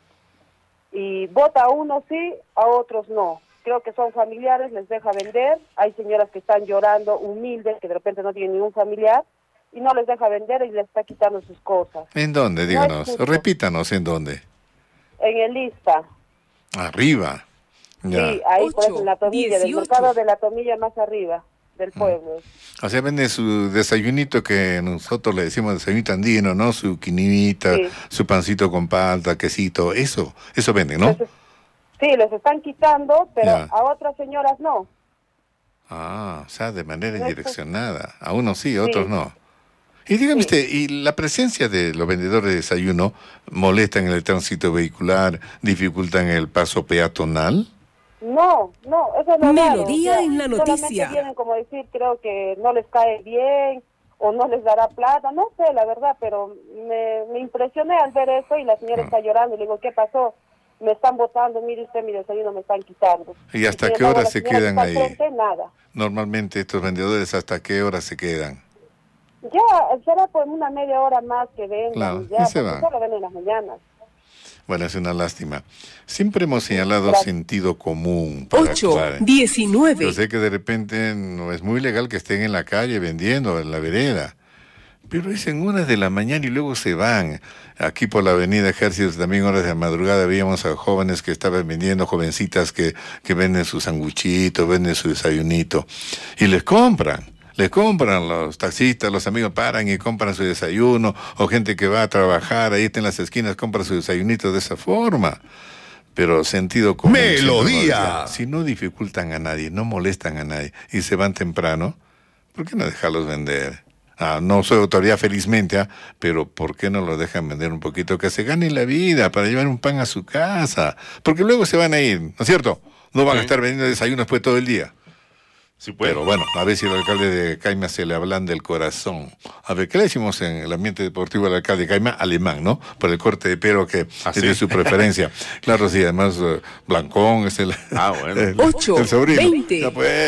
[SPEAKER 5] y vota a unos sí, a otros no. Creo que son familiares, les deja vender. Hay señoras que están llorando, humildes, que de repente no tienen ningún familiar, y no les deja vender y les está quitando sus cosas.
[SPEAKER 2] ¿En dónde? Díganos, repítanos, ¿en dónde?
[SPEAKER 5] En el ISPA.
[SPEAKER 2] Arriba. Ya.
[SPEAKER 5] Sí, ahí por eso, en la Tomilla, del mercado de la Tomilla más arriba del pueblo.
[SPEAKER 2] O sea, vende su desayunito que nosotros le decimos desayunito andino, ¿no? Su quinimita, su pancito con palta, quesito, eso vende, ¿no?
[SPEAKER 5] Sí, les están quitando, pero a otras señoras no.
[SPEAKER 2] O sea, de manera indireccionada. A unos sí, a otros no. Y dígame usted, ¿y la presencia de los vendedores de desayuno molestan el tránsito vehicular, dificultan el paso peatonal?
[SPEAKER 5] No, eso es normal.
[SPEAKER 7] Melodía en la noticia.
[SPEAKER 5] Solamente tienen como decir, creo que no les cae bien o no les dará plata, no sé la verdad, pero me impresioné al ver eso y la señora está llorando y le digo, ¿qué pasó? Me están botando, mire usted, mi desayuno me están quitando.
[SPEAKER 2] ¿Y hasta qué hora se quedan ahí?
[SPEAKER 5] Nada.
[SPEAKER 2] Normalmente estos vendedores, ¿hasta qué hora se quedan?
[SPEAKER 5] Ya, será por una media hora más que vengan.
[SPEAKER 2] Claro,
[SPEAKER 5] ya,
[SPEAKER 2] y se van.
[SPEAKER 5] Solo ven en las mañanas.
[SPEAKER 2] Bueno, es una lástima. Siempre hemos señalado sentido común.
[SPEAKER 7] 8:19.
[SPEAKER 2] Yo sé que de repente no es muy legal que estén en la calle vendiendo, en la vereda. Pero es en horas de la mañana y luego se van. Aquí por la avenida Ejército, también horas de madrugada, veíamos a jóvenes que estaban vendiendo, jovencitas que venden sus sanguchitos, venden su desayunito. Y les compran los taxistas, los amigos paran y compran su desayuno, o gente que va a trabajar, ahí está en las esquinas, compra su desayunito de esa forma. Pero sentido común.
[SPEAKER 4] Melodía.
[SPEAKER 2] Si no dificultan a nadie, no molestan a nadie, y se van temprano, ¿por qué no dejarlos vender? No soy autoridad felizmente, pero ¿por qué no lo dejan vender un poquito? Que se gane la vida para llevar un pan a su casa. Porque luego se van a ir, ¿no es cierto? No van a estar vendiendo desayunos pues todo el día.
[SPEAKER 1] Sí, puede.
[SPEAKER 2] Pero bueno, a ver si el alcalde de Caima se le ablanda el corazón. A ver, ¿qué le decimos en el ambiente deportivo al alcalde de Caima? Alemán, ¿no? Por el corte de pelo que es de su preferencia. Claro, sí, además Blancón es el,
[SPEAKER 1] bueno.
[SPEAKER 2] el sobrino.
[SPEAKER 7] 8:20.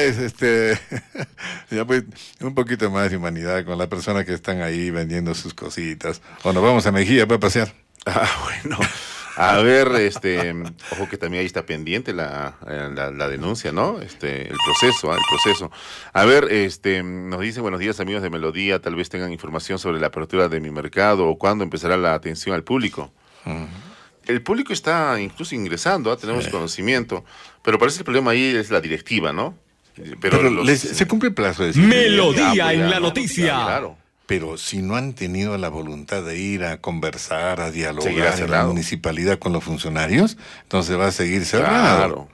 [SPEAKER 2] Ya pues, un poquito más de humanidad con las personas que están ahí vendiendo sus cositas. O nos vamos a Mejía para pasear.
[SPEAKER 1] Bueno. A ver, ojo que también ahí está pendiente la denuncia, ¿no? El proceso. A ver, nos dicen, buenos días amigos de Melodía, tal vez tengan información sobre la apertura de mi mercado o cuándo empezará la atención al público. El público está incluso ingresando, tenemos conocimiento, pero parece que el problema ahí es la directiva, ¿no?
[SPEAKER 2] Pero se cumple el plazo de
[SPEAKER 4] Melodía en la noticia.
[SPEAKER 1] Claro.
[SPEAKER 2] pero si no han tenido la voluntad de ir a conversar, a
[SPEAKER 1] Seguirá
[SPEAKER 2] dialogar en la
[SPEAKER 1] cerrado.
[SPEAKER 2] municipalidad con los funcionarios, entonces va a seguir cerrado.
[SPEAKER 1] Claro.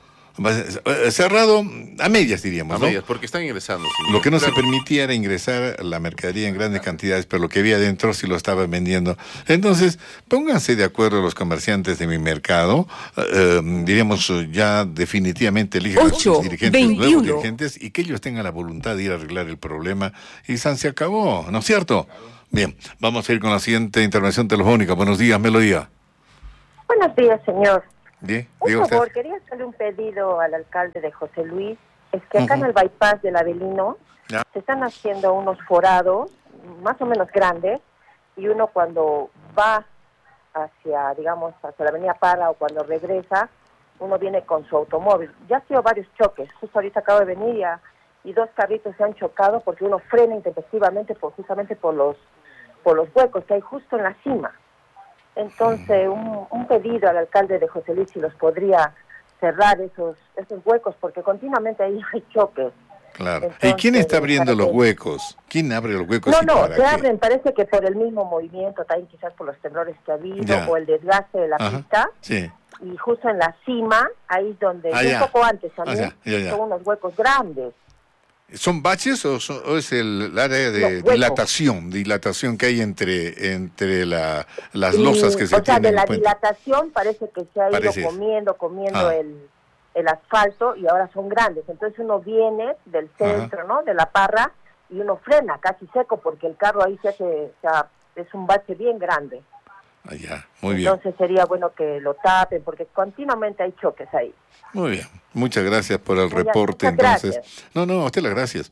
[SPEAKER 2] Cerrado a medias, diríamos,
[SPEAKER 1] A
[SPEAKER 2] ¿no?
[SPEAKER 1] medias, porque están ingresando. señor.
[SPEAKER 2] Lo que no se
[SPEAKER 1] Claro.
[SPEAKER 2] permitía era ingresar la mercadería en grandes cantidades, pero lo que había dentro sí lo estaban vendiendo. Entonces, pónganse de acuerdo los comerciantes de mi mercado, diríamos ya definitivamente eligen a sus dirigentes, nuevos dirigentes, y que ellos tengan la voluntad de ir a arreglar el problema, y se acabó, ¿no es cierto? Bien, vamos a ir con la siguiente intervención telefónica. Buenos días, Melodía.
[SPEAKER 6] Buenos días, señor.
[SPEAKER 2] Bien,
[SPEAKER 6] Por
[SPEAKER 2] diga usted.
[SPEAKER 6] favor, quería hacerle un pedido al alcalde de José Luis. Es que acá en el bypass del Avelino se están haciendo unos forados más o menos grandes, y uno cuando va hacia, digamos, hacia la avenida Parra o cuando regresa, uno viene con su automóvil. Ya ha sido varios choques. Justo ahorita acabo de venir y dos carritos se han chocado porque uno frena intempestivamente justamente por los huecos que hay justo en la cima. Entonces, un pedido al alcalde de José Luis si los podría cerrar esos huecos, porque continuamente ahí hay choques.
[SPEAKER 2] Claro.
[SPEAKER 6] Entonces,
[SPEAKER 2] ¿Y quién está abriendo
[SPEAKER 6] para
[SPEAKER 2] los
[SPEAKER 6] que-
[SPEAKER 2] huecos? ¿Quién abre los huecos? y
[SPEAKER 6] No,
[SPEAKER 2] para
[SPEAKER 6] se
[SPEAKER 2] qué?
[SPEAKER 6] abren, parece que por el mismo movimiento, también quizás por los temblores que ha habido,
[SPEAKER 2] Ya.
[SPEAKER 6] o el desgaste de la
[SPEAKER 2] Ajá.
[SPEAKER 6] pista,
[SPEAKER 2] Sí.
[SPEAKER 6] y justo en la cima, ahí es donde,
[SPEAKER 2] Ah,
[SPEAKER 6] y
[SPEAKER 2] ya.
[SPEAKER 6] un poco antes también,
[SPEAKER 2] ya.
[SPEAKER 6] son unos huecos grandes.
[SPEAKER 2] ¿Son baches o es el área de
[SPEAKER 6] Los huecos.
[SPEAKER 2] dilatación que hay entre las losas que se
[SPEAKER 6] O sea,
[SPEAKER 2] tienen
[SPEAKER 6] de
[SPEAKER 2] en
[SPEAKER 6] la
[SPEAKER 2] el puente?
[SPEAKER 6] dilatación parece que se ha ido
[SPEAKER 2] Parece.
[SPEAKER 6] comiendo
[SPEAKER 2] Ah.
[SPEAKER 6] el asfalto, y ahora son grandes. Entonces uno viene del centro, ¿no?, de la Parra, y uno frena casi seco porque el carro ahí se hace, o sea, es un bache bien grande.
[SPEAKER 2] Ya, muy bien.
[SPEAKER 6] Entonces sería bueno que lo tapen porque continuamente hay choques ahí.
[SPEAKER 2] Muy bien. Muchas gracias por el
[SPEAKER 6] Muy bien,
[SPEAKER 2] reporte.
[SPEAKER 6] muchas
[SPEAKER 2] Entonces,
[SPEAKER 6] gracias.
[SPEAKER 2] no, a usted las gracias.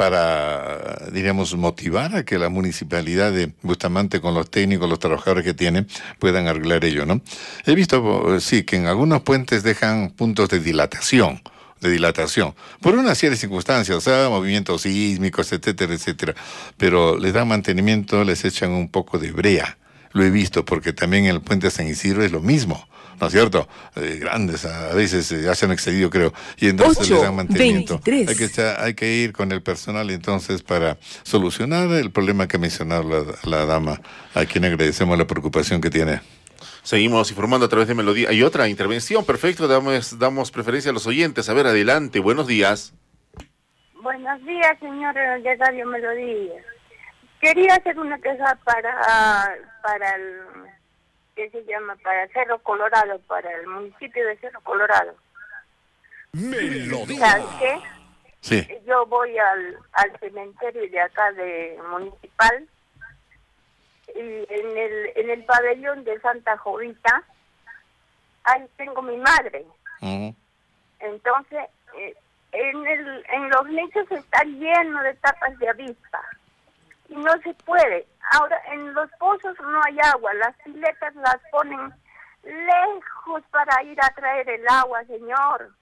[SPEAKER 2] Para, diríamos, motivar a que la municipalidad de Bustamante, con los técnicos, los trabajadores que tienen, puedan arreglar ello, ¿no? He visto, sí, que en algunos puentes dejan puntos de dilatación, por una serie de circunstancias, o sea, movimientos sísmicos, etcétera, etcétera. Pero les dan mantenimiento, les echan un poco de brea. Lo he visto, porque también en el puente San Isidro es lo mismo, ¿no es cierto? Grandes, a veces ya se han excedido, creo, y entonces le dan mantenimiento.
[SPEAKER 7] 8:23.
[SPEAKER 2] Hay que ir con el personal entonces para solucionar el problema que mencionaba la dama, a quien agradecemos la preocupación que tiene.
[SPEAKER 1] Seguimos informando a través de Melodía. Hay otra intervención, perfecto, damos preferencia a los oyentes. A ver, adelante, buenos días.
[SPEAKER 9] Buenos días, señor de Radio Melodía. Quería hacer una queja para el, ¿qué se llama? Para Cerro Colorado, para el municipio de Cerro Colorado. ¿Sabes qué?
[SPEAKER 2] Sí.
[SPEAKER 9] Yo voy al cementerio de acá de Municipal, y en el pabellón de Santa Jovita, ahí tengo mi madre. Entonces, en los nichos está lleno de tapas de avispa y no se puede. Ahora, en los pozos no hay agua, las piletas las ponen lejos para ir a traer el agua, señor.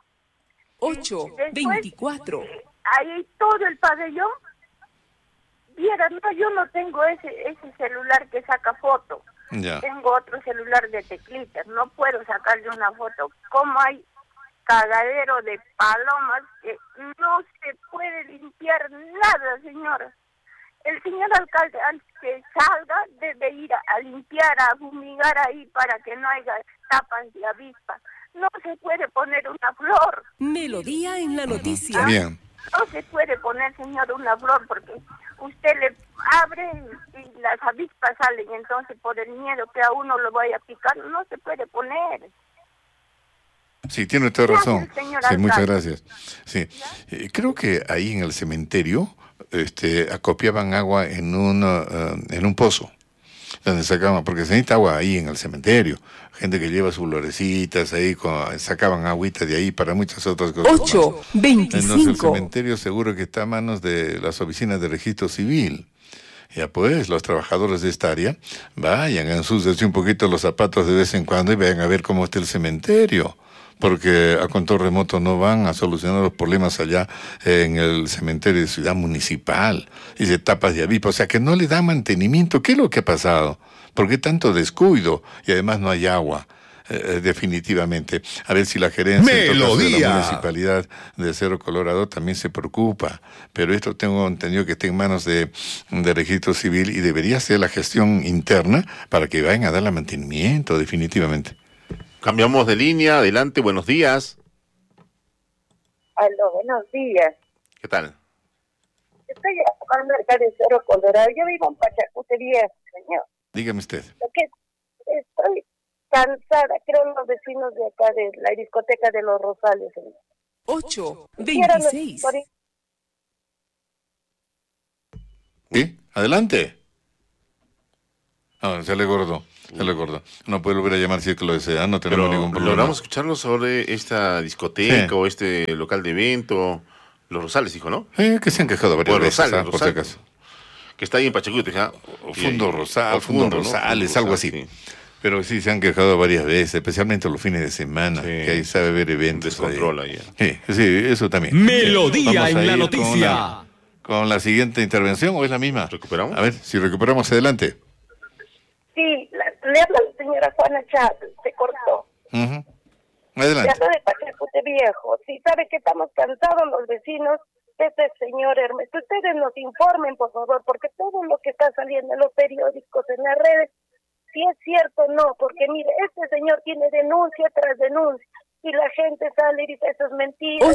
[SPEAKER 7] 8:24.
[SPEAKER 9] Ahí todo el pabellón. Viera, no, yo no tengo ese celular que saca foto.
[SPEAKER 2] Ya.
[SPEAKER 9] Tengo otro celular de teclitas, no puedo sacarle una foto. Como hay cagadero de palomas que no se puede limpiar nada, señora. El señor alcalde, antes que salga, debe ir a limpiar, a fumigar ahí para que no haya tapas de avispa. No se puede poner una flor.
[SPEAKER 7] Melodía en la noticia.
[SPEAKER 2] Bien.
[SPEAKER 9] No se puede poner, señor, una flor porque usted le abre y las avispas salen. Entonces, por el miedo que a uno lo vaya a picar, no se puede poner.
[SPEAKER 2] Sí, tiene usted razón.
[SPEAKER 9] Gracias, señor
[SPEAKER 2] Sí, muchas
[SPEAKER 9] alcalde.
[SPEAKER 2] gracias. Sí. Creo que ahí en el cementerio acopiaban agua en un pozo, donde sacaban, porque se necesita agua ahí en el cementerio. Gente que lleva sus florecitas ahí, sacaban agüita de ahí para muchas otras cosas.
[SPEAKER 7] 8:25.
[SPEAKER 2] Entonces el cementerio seguro que está a manos de las oficinas de registro civil. Ya pues, los trabajadores de esta área vayan, ensúciense un poquito los zapatos de vez en cuando y vayan a ver cómo está el cementerio. Porque a control remoto no van a solucionar los problemas allá en el cementerio de Ciudad Municipal. Y de tapas de avispa, o sea que no le dan mantenimiento. ¿Qué es lo que ha pasado? ¿Por qué tanto descuido? Y además no hay agua. definitivamente. A ver si la gerencia de la
[SPEAKER 4] Melodía.
[SPEAKER 2] de Cerro Colorado también se preocupa, pero esto tengo entendido que está en manos de registro civil y debería ser la gestión interna para que vayan a darle mantenimiento, definitivamente.
[SPEAKER 1] Cambiamos de línea, adelante, buenos días.
[SPEAKER 10] Aló, buenos días.
[SPEAKER 1] ¿Qué tal?
[SPEAKER 10] Estoy hablando acá de Cerro Colorado. Yo vivo en Pachacute Viejo, señor.
[SPEAKER 2] Dígame usted.
[SPEAKER 10] Lo que estoy cansada, creo los vecinos de acá de la discoteca de Los Rosales, señor.
[SPEAKER 7] 8:26.
[SPEAKER 2] ¿Sí? Adelante. Se le cortó. No puede volver a llamar si es que lo desea, no tenemos ningún problema.
[SPEAKER 1] Logramos escucharlo sobre esta discoteca o este local de evento, Los Rosales, dijo, ¿no?
[SPEAKER 2] Que se han quejado varias veces,
[SPEAKER 1] Rosales,
[SPEAKER 2] por si acaso.
[SPEAKER 1] Que está ahí en Pachacute, ¿ja?
[SPEAKER 2] Fundo Rosales,
[SPEAKER 1] ¿no?
[SPEAKER 2] algo así. Sí. Pero sí se han quejado varias veces, especialmente los fines de semana, que ahí sabe ver eventos.
[SPEAKER 1] Descontrola ahí.
[SPEAKER 2] Sí, eso también.
[SPEAKER 11] Melodía en la noticia.
[SPEAKER 2] Con la siguiente intervención, ¿o es la misma?
[SPEAKER 1] ¿Recuperamos?
[SPEAKER 2] A ver, si recuperamos, adelante.
[SPEAKER 10] Sí, le habla la señora Juana Chávez, se cortó.
[SPEAKER 2] Adelante.
[SPEAKER 10] Le hablo de Pachacute Viejo. Sí, sabe que estamos cansados los vecinos de este señor Hermes. Ustedes nos informen, por favor, porque todo lo que está saliendo en los periódicos, en las redes, si es cierto o no, porque mire, este señor tiene denuncia tras denuncia. Y la gente sale y dice, eso es mentira.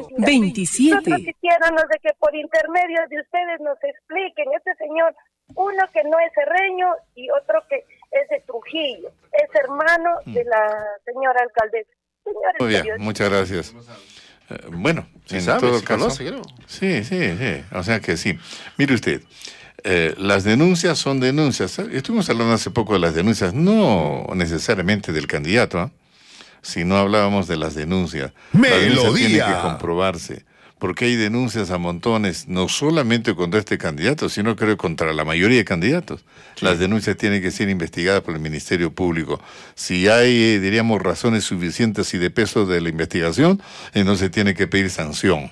[SPEAKER 7] 8:27.
[SPEAKER 10] Nosotros quisiéramos de que por intermedio de ustedes nos expliquen, este señor, uno que no es herreño y otro que es de Trujillo, es hermano de la señora alcaldesa.
[SPEAKER 2] Muy bien, muchas gracias. Bueno,
[SPEAKER 1] sí,
[SPEAKER 2] en
[SPEAKER 1] sabe,
[SPEAKER 2] todo
[SPEAKER 1] sí
[SPEAKER 2] caso,
[SPEAKER 1] conoce, creo.
[SPEAKER 2] Sí, o sea que sí. Mire usted, las denuncias son denuncias. Estuvimos hablando hace poco de las denuncias, no necesariamente del candidato, si no hablábamos de las denuncias. La denuncia tiene que comprobarse, porque hay denuncias a montones, no solamente contra este candidato, sino creo contra la mayoría de candidatos. Sí. Las denuncias tienen que ser investigadas por el Ministerio Público. Si hay, diríamos, razones suficientes y de peso de la investigación, entonces tiene que pedir sanción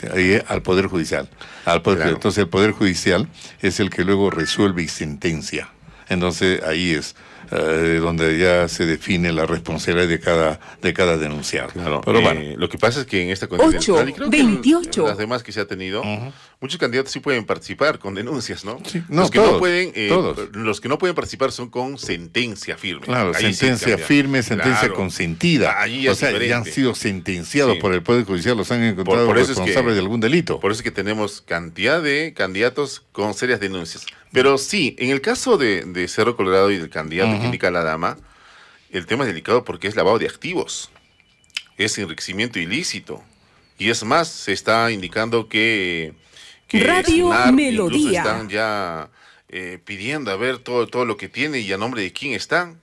[SPEAKER 2] al Poder Judicial. Entonces el Poder Judicial es el que luego resuelve y sentencia. Entonces ahí es donde ya se define la responsabilidad de cada denunciado.
[SPEAKER 1] Claro,
[SPEAKER 2] pero bueno,
[SPEAKER 1] lo que pasa es que en esta contienda electoral, y creo
[SPEAKER 7] 28.
[SPEAKER 1] que las demás que se ha tenido, muchos candidatos sí pueden participar con denuncias, ¿no?
[SPEAKER 2] Sí,
[SPEAKER 1] los que
[SPEAKER 2] todos,
[SPEAKER 1] no pueden,
[SPEAKER 2] todos.
[SPEAKER 1] Los que no pueden participar son con sentencia firme.
[SPEAKER 2] Claro,
[SPEAKER 1] ahí
[SPEAKER 2] sentencia firme, sentencia consentida.
[SPEAKER 1] Ahí
[SPEAKER 2] o sea, ya han sido sentenciados por el Poder Judicial, los han encontrado responsables de algún delito.
[SPEAKER 1] Por eso es que tenemos cantidad de candidatos con serias denuncias. Pero sí, en el caso de Cerro Colorado y del candidato que indica la dama, el tema es delicado porque es lavado de activos, es enriquecimiento ilícito. Y es más, se está indicando que
[SPEAKER 7] Radio Melodía
[SPEAKER 1] están ya pidiendo a ver todo lo que tiene y a nombre de quién están.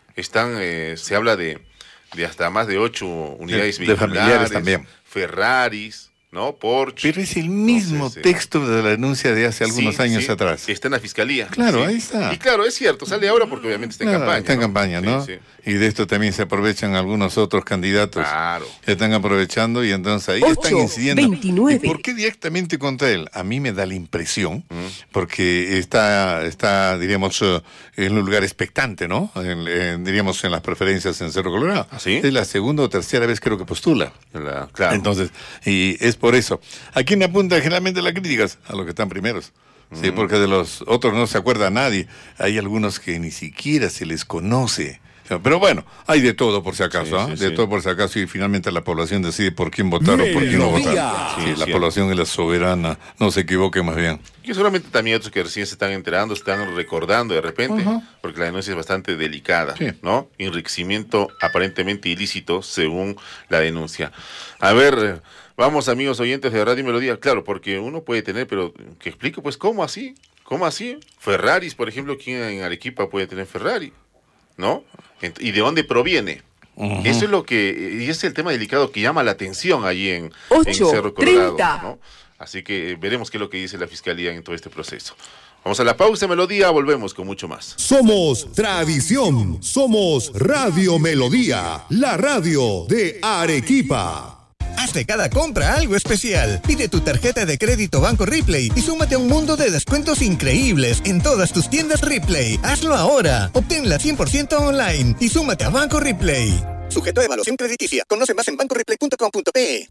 [SPEAKER 1] Se habla de hasta más de 8 unidades
[SPEAKER 2] de familiares también.
[SPEAKER 1] Ferraris, ¿no? Porsche.
[SPEAKER 2] Pero es el mismo texto de la denuncia de hace algunos años atrás.
[SPEAKER 1] Está en la fiscalía.
[SPEAKER 2] Claro, ahí está.
[SPEAKER 1] Y claro, es cierto, sale ahora porque obviamente está en campaña.
[SPEAKER 2] Está en campaña, ¿no?
[SPEAKER 1] Sí.
[SPEAKER 2] Y de esto también se aprovechan algunos otros candidatos.
[SPEAKER 1] Claro.
[SPEAKER 2] Que están aprovechando y entonces ahí están incidiendo.
[SPEAKER 7] 29.
[SPEAKER 2] ¿Y por qué directamente contra él? A mí me da la impresión, porque está diríamos, en un lugar expectante, ¿no? Diríamos en las preferencias en Cerro Colorado.
[SPEAKER 1] ¿Sí?
[SPEAKER 2] Es la segunda o tercera vez creo que postula.
[SPEAKER 1] Claro.
[SPEAKER 2] Entonces, y es por eso. ¿A quién apunta generalmente las críticas? A los que están primeros. Sí, porque de los otros no se acuerda nadie. Hay algunos que ni siquiera se les conoce. Pero bueno, hay de todo por si acaso, todo por si acaso, y finalmente la población decide por quién votar o por quién no votar. Sí, la población es la soberana, no se equivoque más bien.
[SPEAKER 1] Y seguramente también otros que recién se están enterando, están recordando de repente, porque la denuncia es bastante delicada, ¿no? Enriquecimiento aparentemente ilícito según la denuncia. A ver, vamos amigos oyentes de Radio Melodía, claro, porque uno puede tener, pero que explique pues cómo así, Ferraris, por ejemplo, ¿quién en Arequipa puede tener Ferrari? ¿No? ¿Y de dónde proviene? Eso es lo que, y ese es el tema delicado que llama la atención allí en Cerro Colorado, ¿no? Así que veremos qué es lo que dice la Fiscalía en todo este proceso. Vamos a la pausa, Melodía, volvemos con mucho más.
[SPEAKER 4] Somos tradición, somos Radio Melodía, la radio de Arequipa.
[SPEAKER 8] Haz de cada compra algo especial. Pide tu tarjeta de crédito Banco Ripley y súmate a un mundo de descuentos increíbles en todas tus tiendas Ripley. Hazlo ahora. Obténla 100% online y súmate a Banco Ripley. Sujeto a evaluación crediticia. Conoce más en bancoripley.com.pe.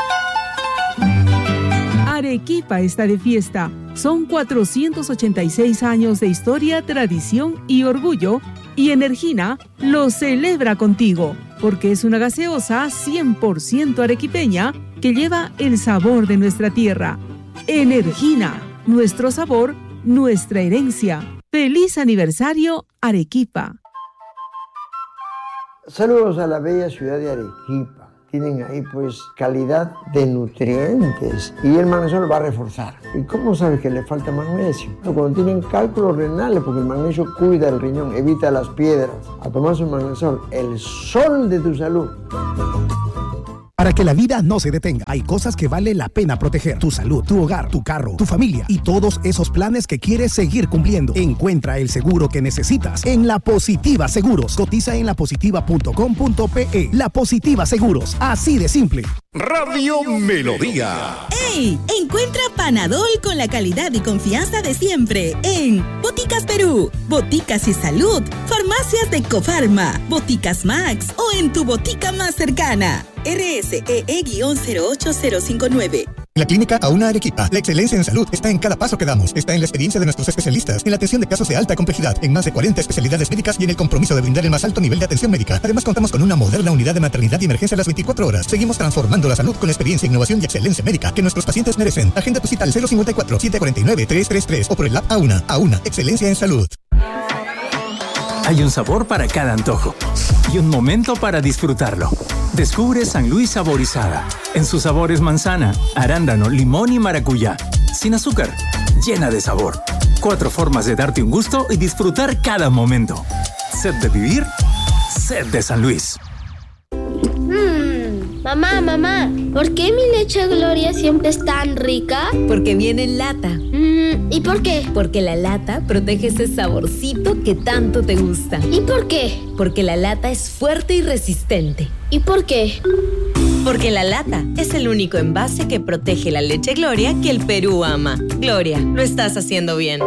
[SPEAKER 7] Arequipa está de fiesta. Son 486 años de historia, tradición y orgullo. Y Energina lo celebra contigo, porque es una gaseosa 100% arequipeña que lleva el sabor de nuestra tierra. Energina, nuestro sabor, nuestra herencia. ¡Feliz aniversario, Arequipa!
[SPEAKER 12] Saludos a la bella ciudad de Arequipa. Tienen ahí pues calidad de nutrientes y el magnesio va a reforzar. ¿Y cómo sabes que le falta magnesio? Cuando tienen cálculos renales, porque el magnesio cuida el riñón, evita las piedras. A tomar su magnesio, el sol de tu salud.
[SPEAKER 16] Para que la vida no se detenga, hay cosas que vale la pena proteger. Tu salud, tu hogar, tu carro, tu familia y todos esos planes que quieres seguir cumpliendo. Encuentra el seguro que necesitas en La Positiva Seguros. Cotiza en lapositiva.com.pe. La Positiva Seguros, así de simple.
[SPEAKER 4] Radio Melodía.
[SPEAKER 19] ¡Ey! Encuentra Panadol con la calidad y confianza de siempre en Boticas Perú, Boticas y Salud, Farmacias de Cofarma, Boticas Max o en tu botica más cercana. RSEE-08059.
[SPEAKER 8] En la clínica Auna Arequipa, la excelencia en salud está en cada paso que damos. Está en la experiencia de nuestros especialistas, en la atención de casos de alta complejidad, en más de 40 especialidades médicas y en el compromiso de brindar el más alto nivel de atención médica. Además, contamos con una moderna unidad de maternidad y emergencia a las 24 horas. Seguimos transformando la salud con experiencia, innovación y excelencia médica que nuestros pacientes merecen. Agenda tu cita al 054-749-333 o por el app Auna. Auna, excelencia en salud.
[SPEAKER 21] Hay un sabor para cada antojo y un momento para disfrutarlo. Descubre San Luis Saborizada. En sus sabores manzana, arándano, limón y maracuyá. Sin azúcar, llena de sabor. 4 formas de darte un gusto y disfrutar cada momento. Sed de vivir, sed de San Luis.
[SPEAKER 13] Mamá, ¿por qué mi leche Gloria siempre es tan rica?
[SPEAKER 19] Porque viene en lata.
[SPEAKER 13] ¿Y por qué?
[SPEAKER 19] Porque la lata protege ese saborcito que tanto te gusta.
[SPEAKER 13] ¿Y por qué?
[SPEAKER 19] Porque la lata es fuerte y resistente.
[SPEAKER 13] ¿Y por qué?
[SPEAKER 19] Porque la lata es el único envase que protege la leche Gloria que el Perú ama. Gloria, lo estás haciendo bien.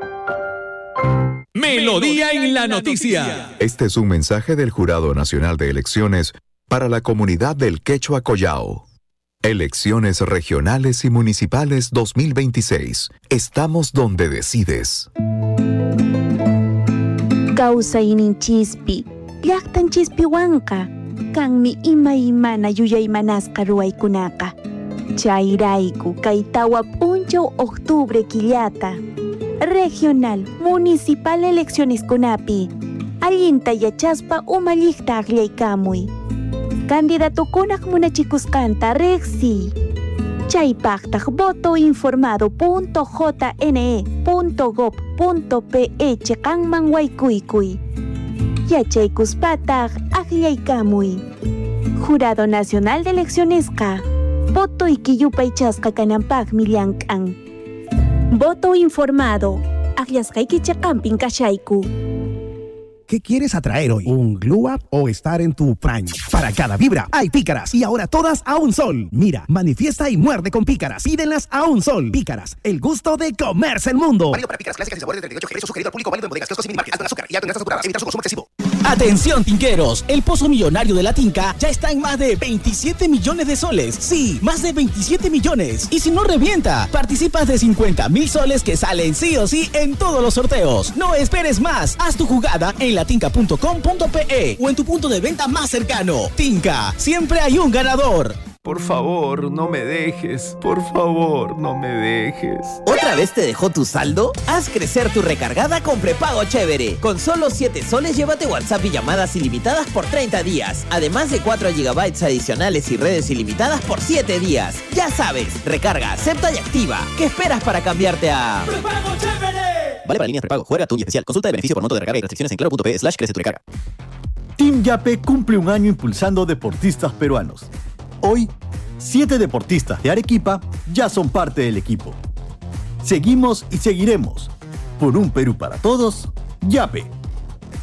[SPEAKER 11] Melodía en la noticia.
[SPEAKER 23] Este es un mensaje del Jurado Nacional de Elecciones para la comunidad del Quechua Collao. Elecciones regionales y municipales 2026. Estamos donde decides.
[SPEAKER 24] Causa ininchispi, llaqtan chispiwanka, kanmi ima yuyaymanasqa ruwaykunaqa. Chayrayku kaytawa punchaw octubre killata. Regional, municipal elecciones kunapi. Allinta yachaspa umalliqta aqllaykamuy. Candidatukunaq munachikusqanta riqsiy. Chaypaqtaq votoinformado.jne.gov.pe chiqanman waykuykuy. Yachaykuspataq aqllaykamuy. Jurado Nacional de Eleccionesqa votoyki yupaychasqa kananpaqmi llank'an. Voto informado. Aqllasqayki chiqanpin kashayku.
[SPEAKER 16] ¿Qué quieres atraer hoy? ¿Un glow up o estar en tu prime? Para cada vibra hay pícaras y ahora todas a un sol. Mira, manifiesta y muerde con pícaras. Pídenlas a un sol. Pícaras, el gusto de comerse el mundo.
[SPEAKER 25] Válido para pícaras clásicas y sabores de 38 G. Sugerido al público, válido en bodegas, kioscos y minimarkets. Alto en azúcar y alto en grasas saturadas. Evitar su consumo excesivo.
[SPEAKER 21] Atención, tinqueros. El pozo millonario de la Tinca ya está en más de 27 millones de soles. Sí, más de 27 millones. Y si no revienta, participas de 50,000 soles que salen sí o sí en todos los sorteos. No esperes más. Haz tu jugada en latinca.com.pe o en tu punto de venta más cercano. Tinca, siempre hay un ganador.
[SPEAKER 26] Por favor, no me dejes. Por favor, no me dejes.
[SPEAKER 27] ¿Otra vez te dejó tu saldo? Haz crecer tu recargada con prepago chévere. Con solo 7 soles llévate WhatsApp y llamadas ilimitadas por 30 días. Además de 4 GB adicionales y redes ilimitadas por 7 días. Ya sabes, recarga, acepta y activa. ¿Qué esperas para cambiarte a
[SPEAKER 21] ¡Prepago chévere!
[SPEAKER 27] Vale para líneas prepago. Juega tu especial. Consulta el beneficio por monto de recarga y restricciones en claro.pe/crece tu recarga.
[SPEAKER 28] Team Yape cumple un año impulsando deportistas peruanos. Hoy, 7 deportistas de Arequipa ya son parte del equipo. Seguimos y seguiremos. Por un Perú para todos, Yape.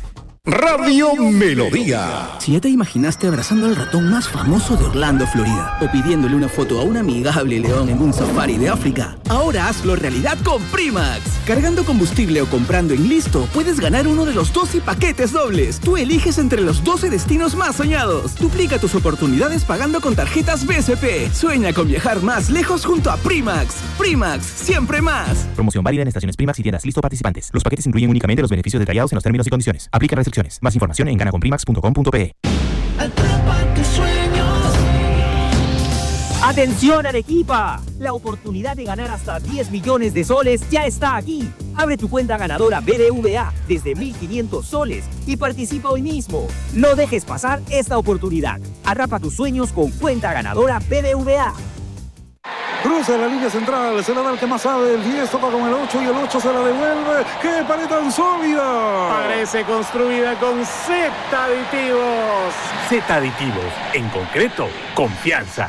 [SPEAKER 4] Radio Melodía.
[SPEAKER 3] Si ya te imaginaste abrazando al ratón más famoso de Orlando, Florida, o pidiéndole una foto a un amigable león en un safari de África, ahora hazlo realidad con Primax. Cargando combustible o comprando en Listo, puedes ganar uno de los 12 paquetes dobles. Tú eliges entre los 12 destinos más soñados. Duplica tus oportunidades pagando con tarjetas BCP. Sueña con viajar más lejos junto a Primax. Primax, siempre más.
[SPEAKER 5] Promoción válida en estaciones Primax y tiendas Listo participantes. Los paquetes incluyen únicamente los beneficios detallados en los términos y condiciones. Aplica restricciones. Más información en ganaconprimax.com.pe.
[SPEAKER 14] Atrapa tus sueños.
[SPEAKER 15] ¡Atención, Arequipa! La oportunidad de ganar hasta 10 millones de soles ya está aquí. Abre tu cuenta ganadora BBVA desde 1.500 soles y participa hoy mismo. No dejes pasar esta oportunidad. Atrapa tus sueños con cuenta ganadora BBVA.
[SPEAKER 17] Cruza la línea central, se la da el que más sabe, el 10 topa con el 8 y el 8 se la devuelve. ¡Qué pared tan sólida!
[SPEAKER 18] Parece construida con Z aditivos.
[SPEAKER 20] Z aditivos, en concreto, confianza.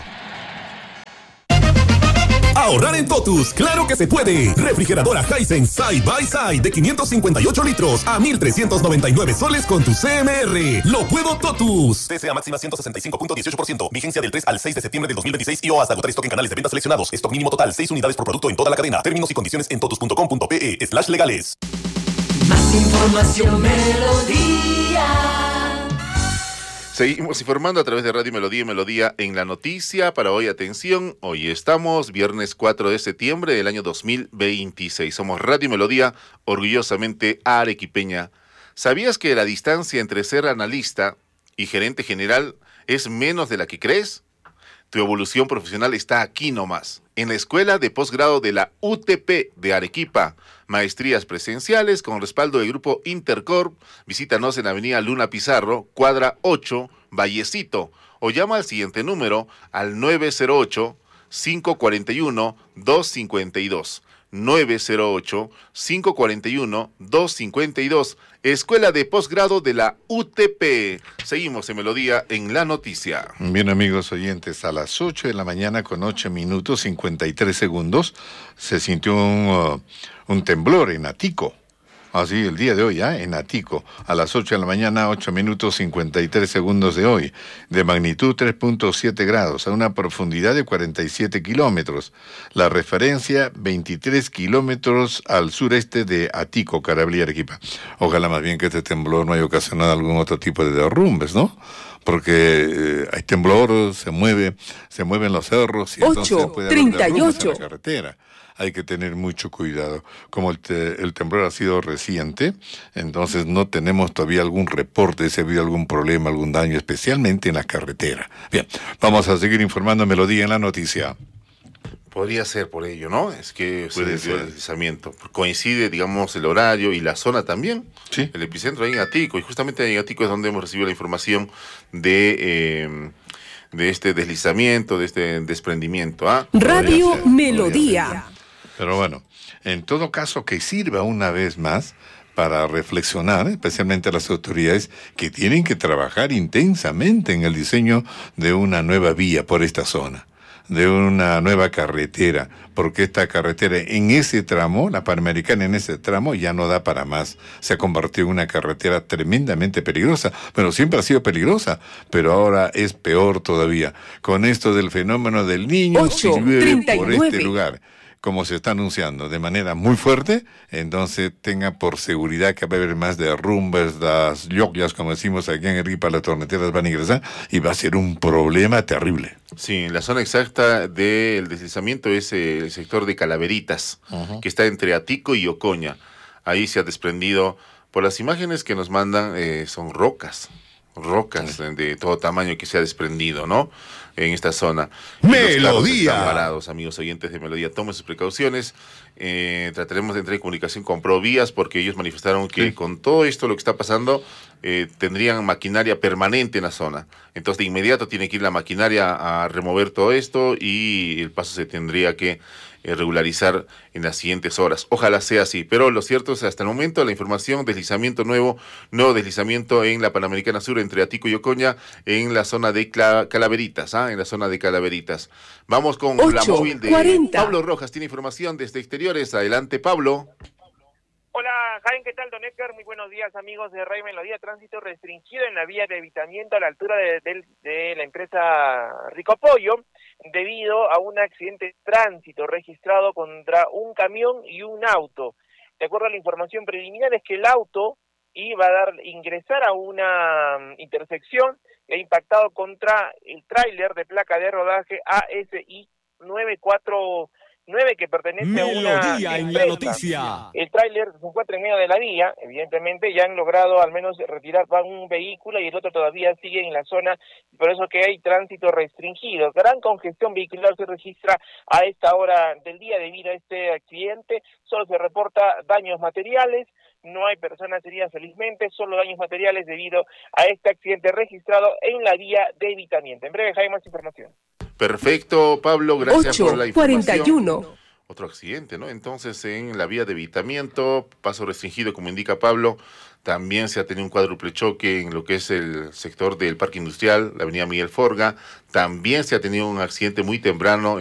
[SPEAKER 4] Ahorrar en Totus, claro que se puede. Refrigeradora Hisense Side by Side de 558 litros a 1.399 soles con tu CMR. ¡Lo puedo Totus! TCA máxima 165.18%. Vigencia del 3 al 6 de septiembre del 2026 y o hasta agotar stock en canales de venta seleccionados. Stock mínimo total 6 unidades por producto en toda la cadena. Términos y condiciones en totus.com.pe/legales.
[SPEAKER 14] Más información, Melodía.
[SPEAKER 1] Seguimos informando a través de Radio Melodía y Melodía en la noticia. Para hoy, atención, hoy estamos viernes 4 de septiembre del año 2026. Somos Radio Melodía, orgullosamente arequipeña. ¿Sabías que la distancia entre ser analista y gerente general es menos de la que crees? Tu evolución profesional está aquí nomás, en la Escuela de Posgrado de la UTP de Arequipa. Maestrías presenciales con respaldo del Grupo Intercorp. Visítanos en la avenida Luna Pizarro, cuadra 8, Vallecito, o llama al siguiente número al 908-541-252. 908-541-252. Escuela de Posgrado de la UTP. Seguimos en Melodía en la noticia.
[SPEAKER 2] Bien, amigos oyentes, a las 8 de la mañana con 8 minutos 53 segundos se sintió un temblor en Atico. Así, el día de hoy, en Atico, a las 8 de la mañana, 8 minutos 53 segundos de hoy, de magnitud 3.7 grados, a una profundidad de 47 kilómetros. La referencia, 23 kilómetros al sureste de Atico, Carabalí, Arequipa. Ojalá más bien que este temblor no haya ocasionado algún otro tipo de derrumbes, ¿no? Porque hay temblor, se mueven los cerros y entonces puede haber derrumbes en la carretera. Hay que tener mucho cuidado. Como el temblor ha sido reciente, entonces no tenemos todavía algún reporte de si ha habido algún problema, algún daño, especialmente en la carretera. Bien, vamos a seguir informando Melodía en la noticia.
[SPEAKER 1] Podría ser por ello, ¿no? Es que se desvió el deslizamiento. Coincide, digamos, el horario y la zona también.
[SPEAKER 2] Sí. El
[SPEAKER 1] epicentro ahí en Atico, y justamente ahí en Atico es donde hemos recibido la información de este deslizamiento, de este desprendimiento.
[SPEAKER 7] Radio Melodía.
[SPEAKER 2] Pero bueno, en todo caso que sirva una vez más para reflexionar, especialmente a las autoridades que tienen que trabajar intensamente en el diseño de una nueva vía por esta zona, de una nueva carretera, porque esta carretera en ese tramo, la Panamericana en ese tramo, ya no da para más. Se ha convertido en una carretera tremendamente peligrosa. Bueno, siempre ha sido peligrosa, pero ahora es peor todavía. Con esto del fenómeno del Niño, si llueve por este lugar, como se está anunciando de manera muy fuerte, entonces tenga por seguridad que va a haber más derrumbes, las llocas, como decimos aquí en Arequipa, las torneteras van a ingresar y va a ser un problema terrible.
[SPEAKER 1] Sí, la zona exacta del deslizamiento es el sector de Calaveritas, que está entre Atico y Ocoña. Ahí se ha desprendido, por las imágenes que nos mandan, son rocas de todo tamaño que se ha desprendido, ¿no? En esta zona.
[SPEAKER 4] Melodía.
[SPEAKER 1] Están parados, amigos oyentes de Melodía. Tomen sus precauciones. Trataremos de entrar en comunicación con Provías porque ellos manifestaron que con todo esto lo que está pasando tendrían maquinaria permanente en la zona. Entonces de inmediato tiene que ir la maquinaria a remover todo esto y el paso se tendría que regularizar en las siguientes horas. Ojalá sea así, pero lo cierto es hasta el momento la información, nuevo deslizamiento en la Panamericana Sur entre Atico y Ocoña en la zona de Calaveritas, en la zona de Calaveritas. Vamos con la móvil de
[SPEAKER 7] 40.
[SPEAKER 1] Pablo Rojas, tiene información desde exteriores. Adelante, Pablo.
[SPEAKER 6] Hola, Jaime, ¿qué tal, don Edgar? Muy buenos días, amigos de Radio Melodía. Tránsito restringido en la vía de evitamiento a la altura de la empresa Rico Pollo, debido a un accidente de tránsito registrado contra un camión y un auto. De acuerdo a la información preliminar, es que el auto iba a ingresar a una intersección que ha impactado contra el tráiler de placa de rodaje ASI 949 que pertenece a una
[SPEAKER 11] Melodía en la noticia.
[SPEAKER 6] El tráiler se encuentra en medio de la vía, evidentemente ya han logrado al menos retirar un vehículo y el otro todavía sigue en la zona, por eso que hay tránsito restringido. Gran congestión vehicular se registra a esta hora del día debido a este accidente. Solo se reporta daños materiales, no hay personas heridas felizmente, solo daños materiales debido a este accidente registrado en la vía de evitamiento. En breve, Jaime, más información.
[SPEAKER 1] Perfecto, Pablo, gracias por la información.
[SPEAKER 8] 8:41.
[SPEAKER 1] Otro accidente, ¿no? Entonces, en la vía de evitamiento, paso restringido, como indica Pablo, también se ha tenido un cuádruple choque en lo que es el sector del Parque Industrial, la avenida Miguel Forga. También se ha tenido un accidente muy temprano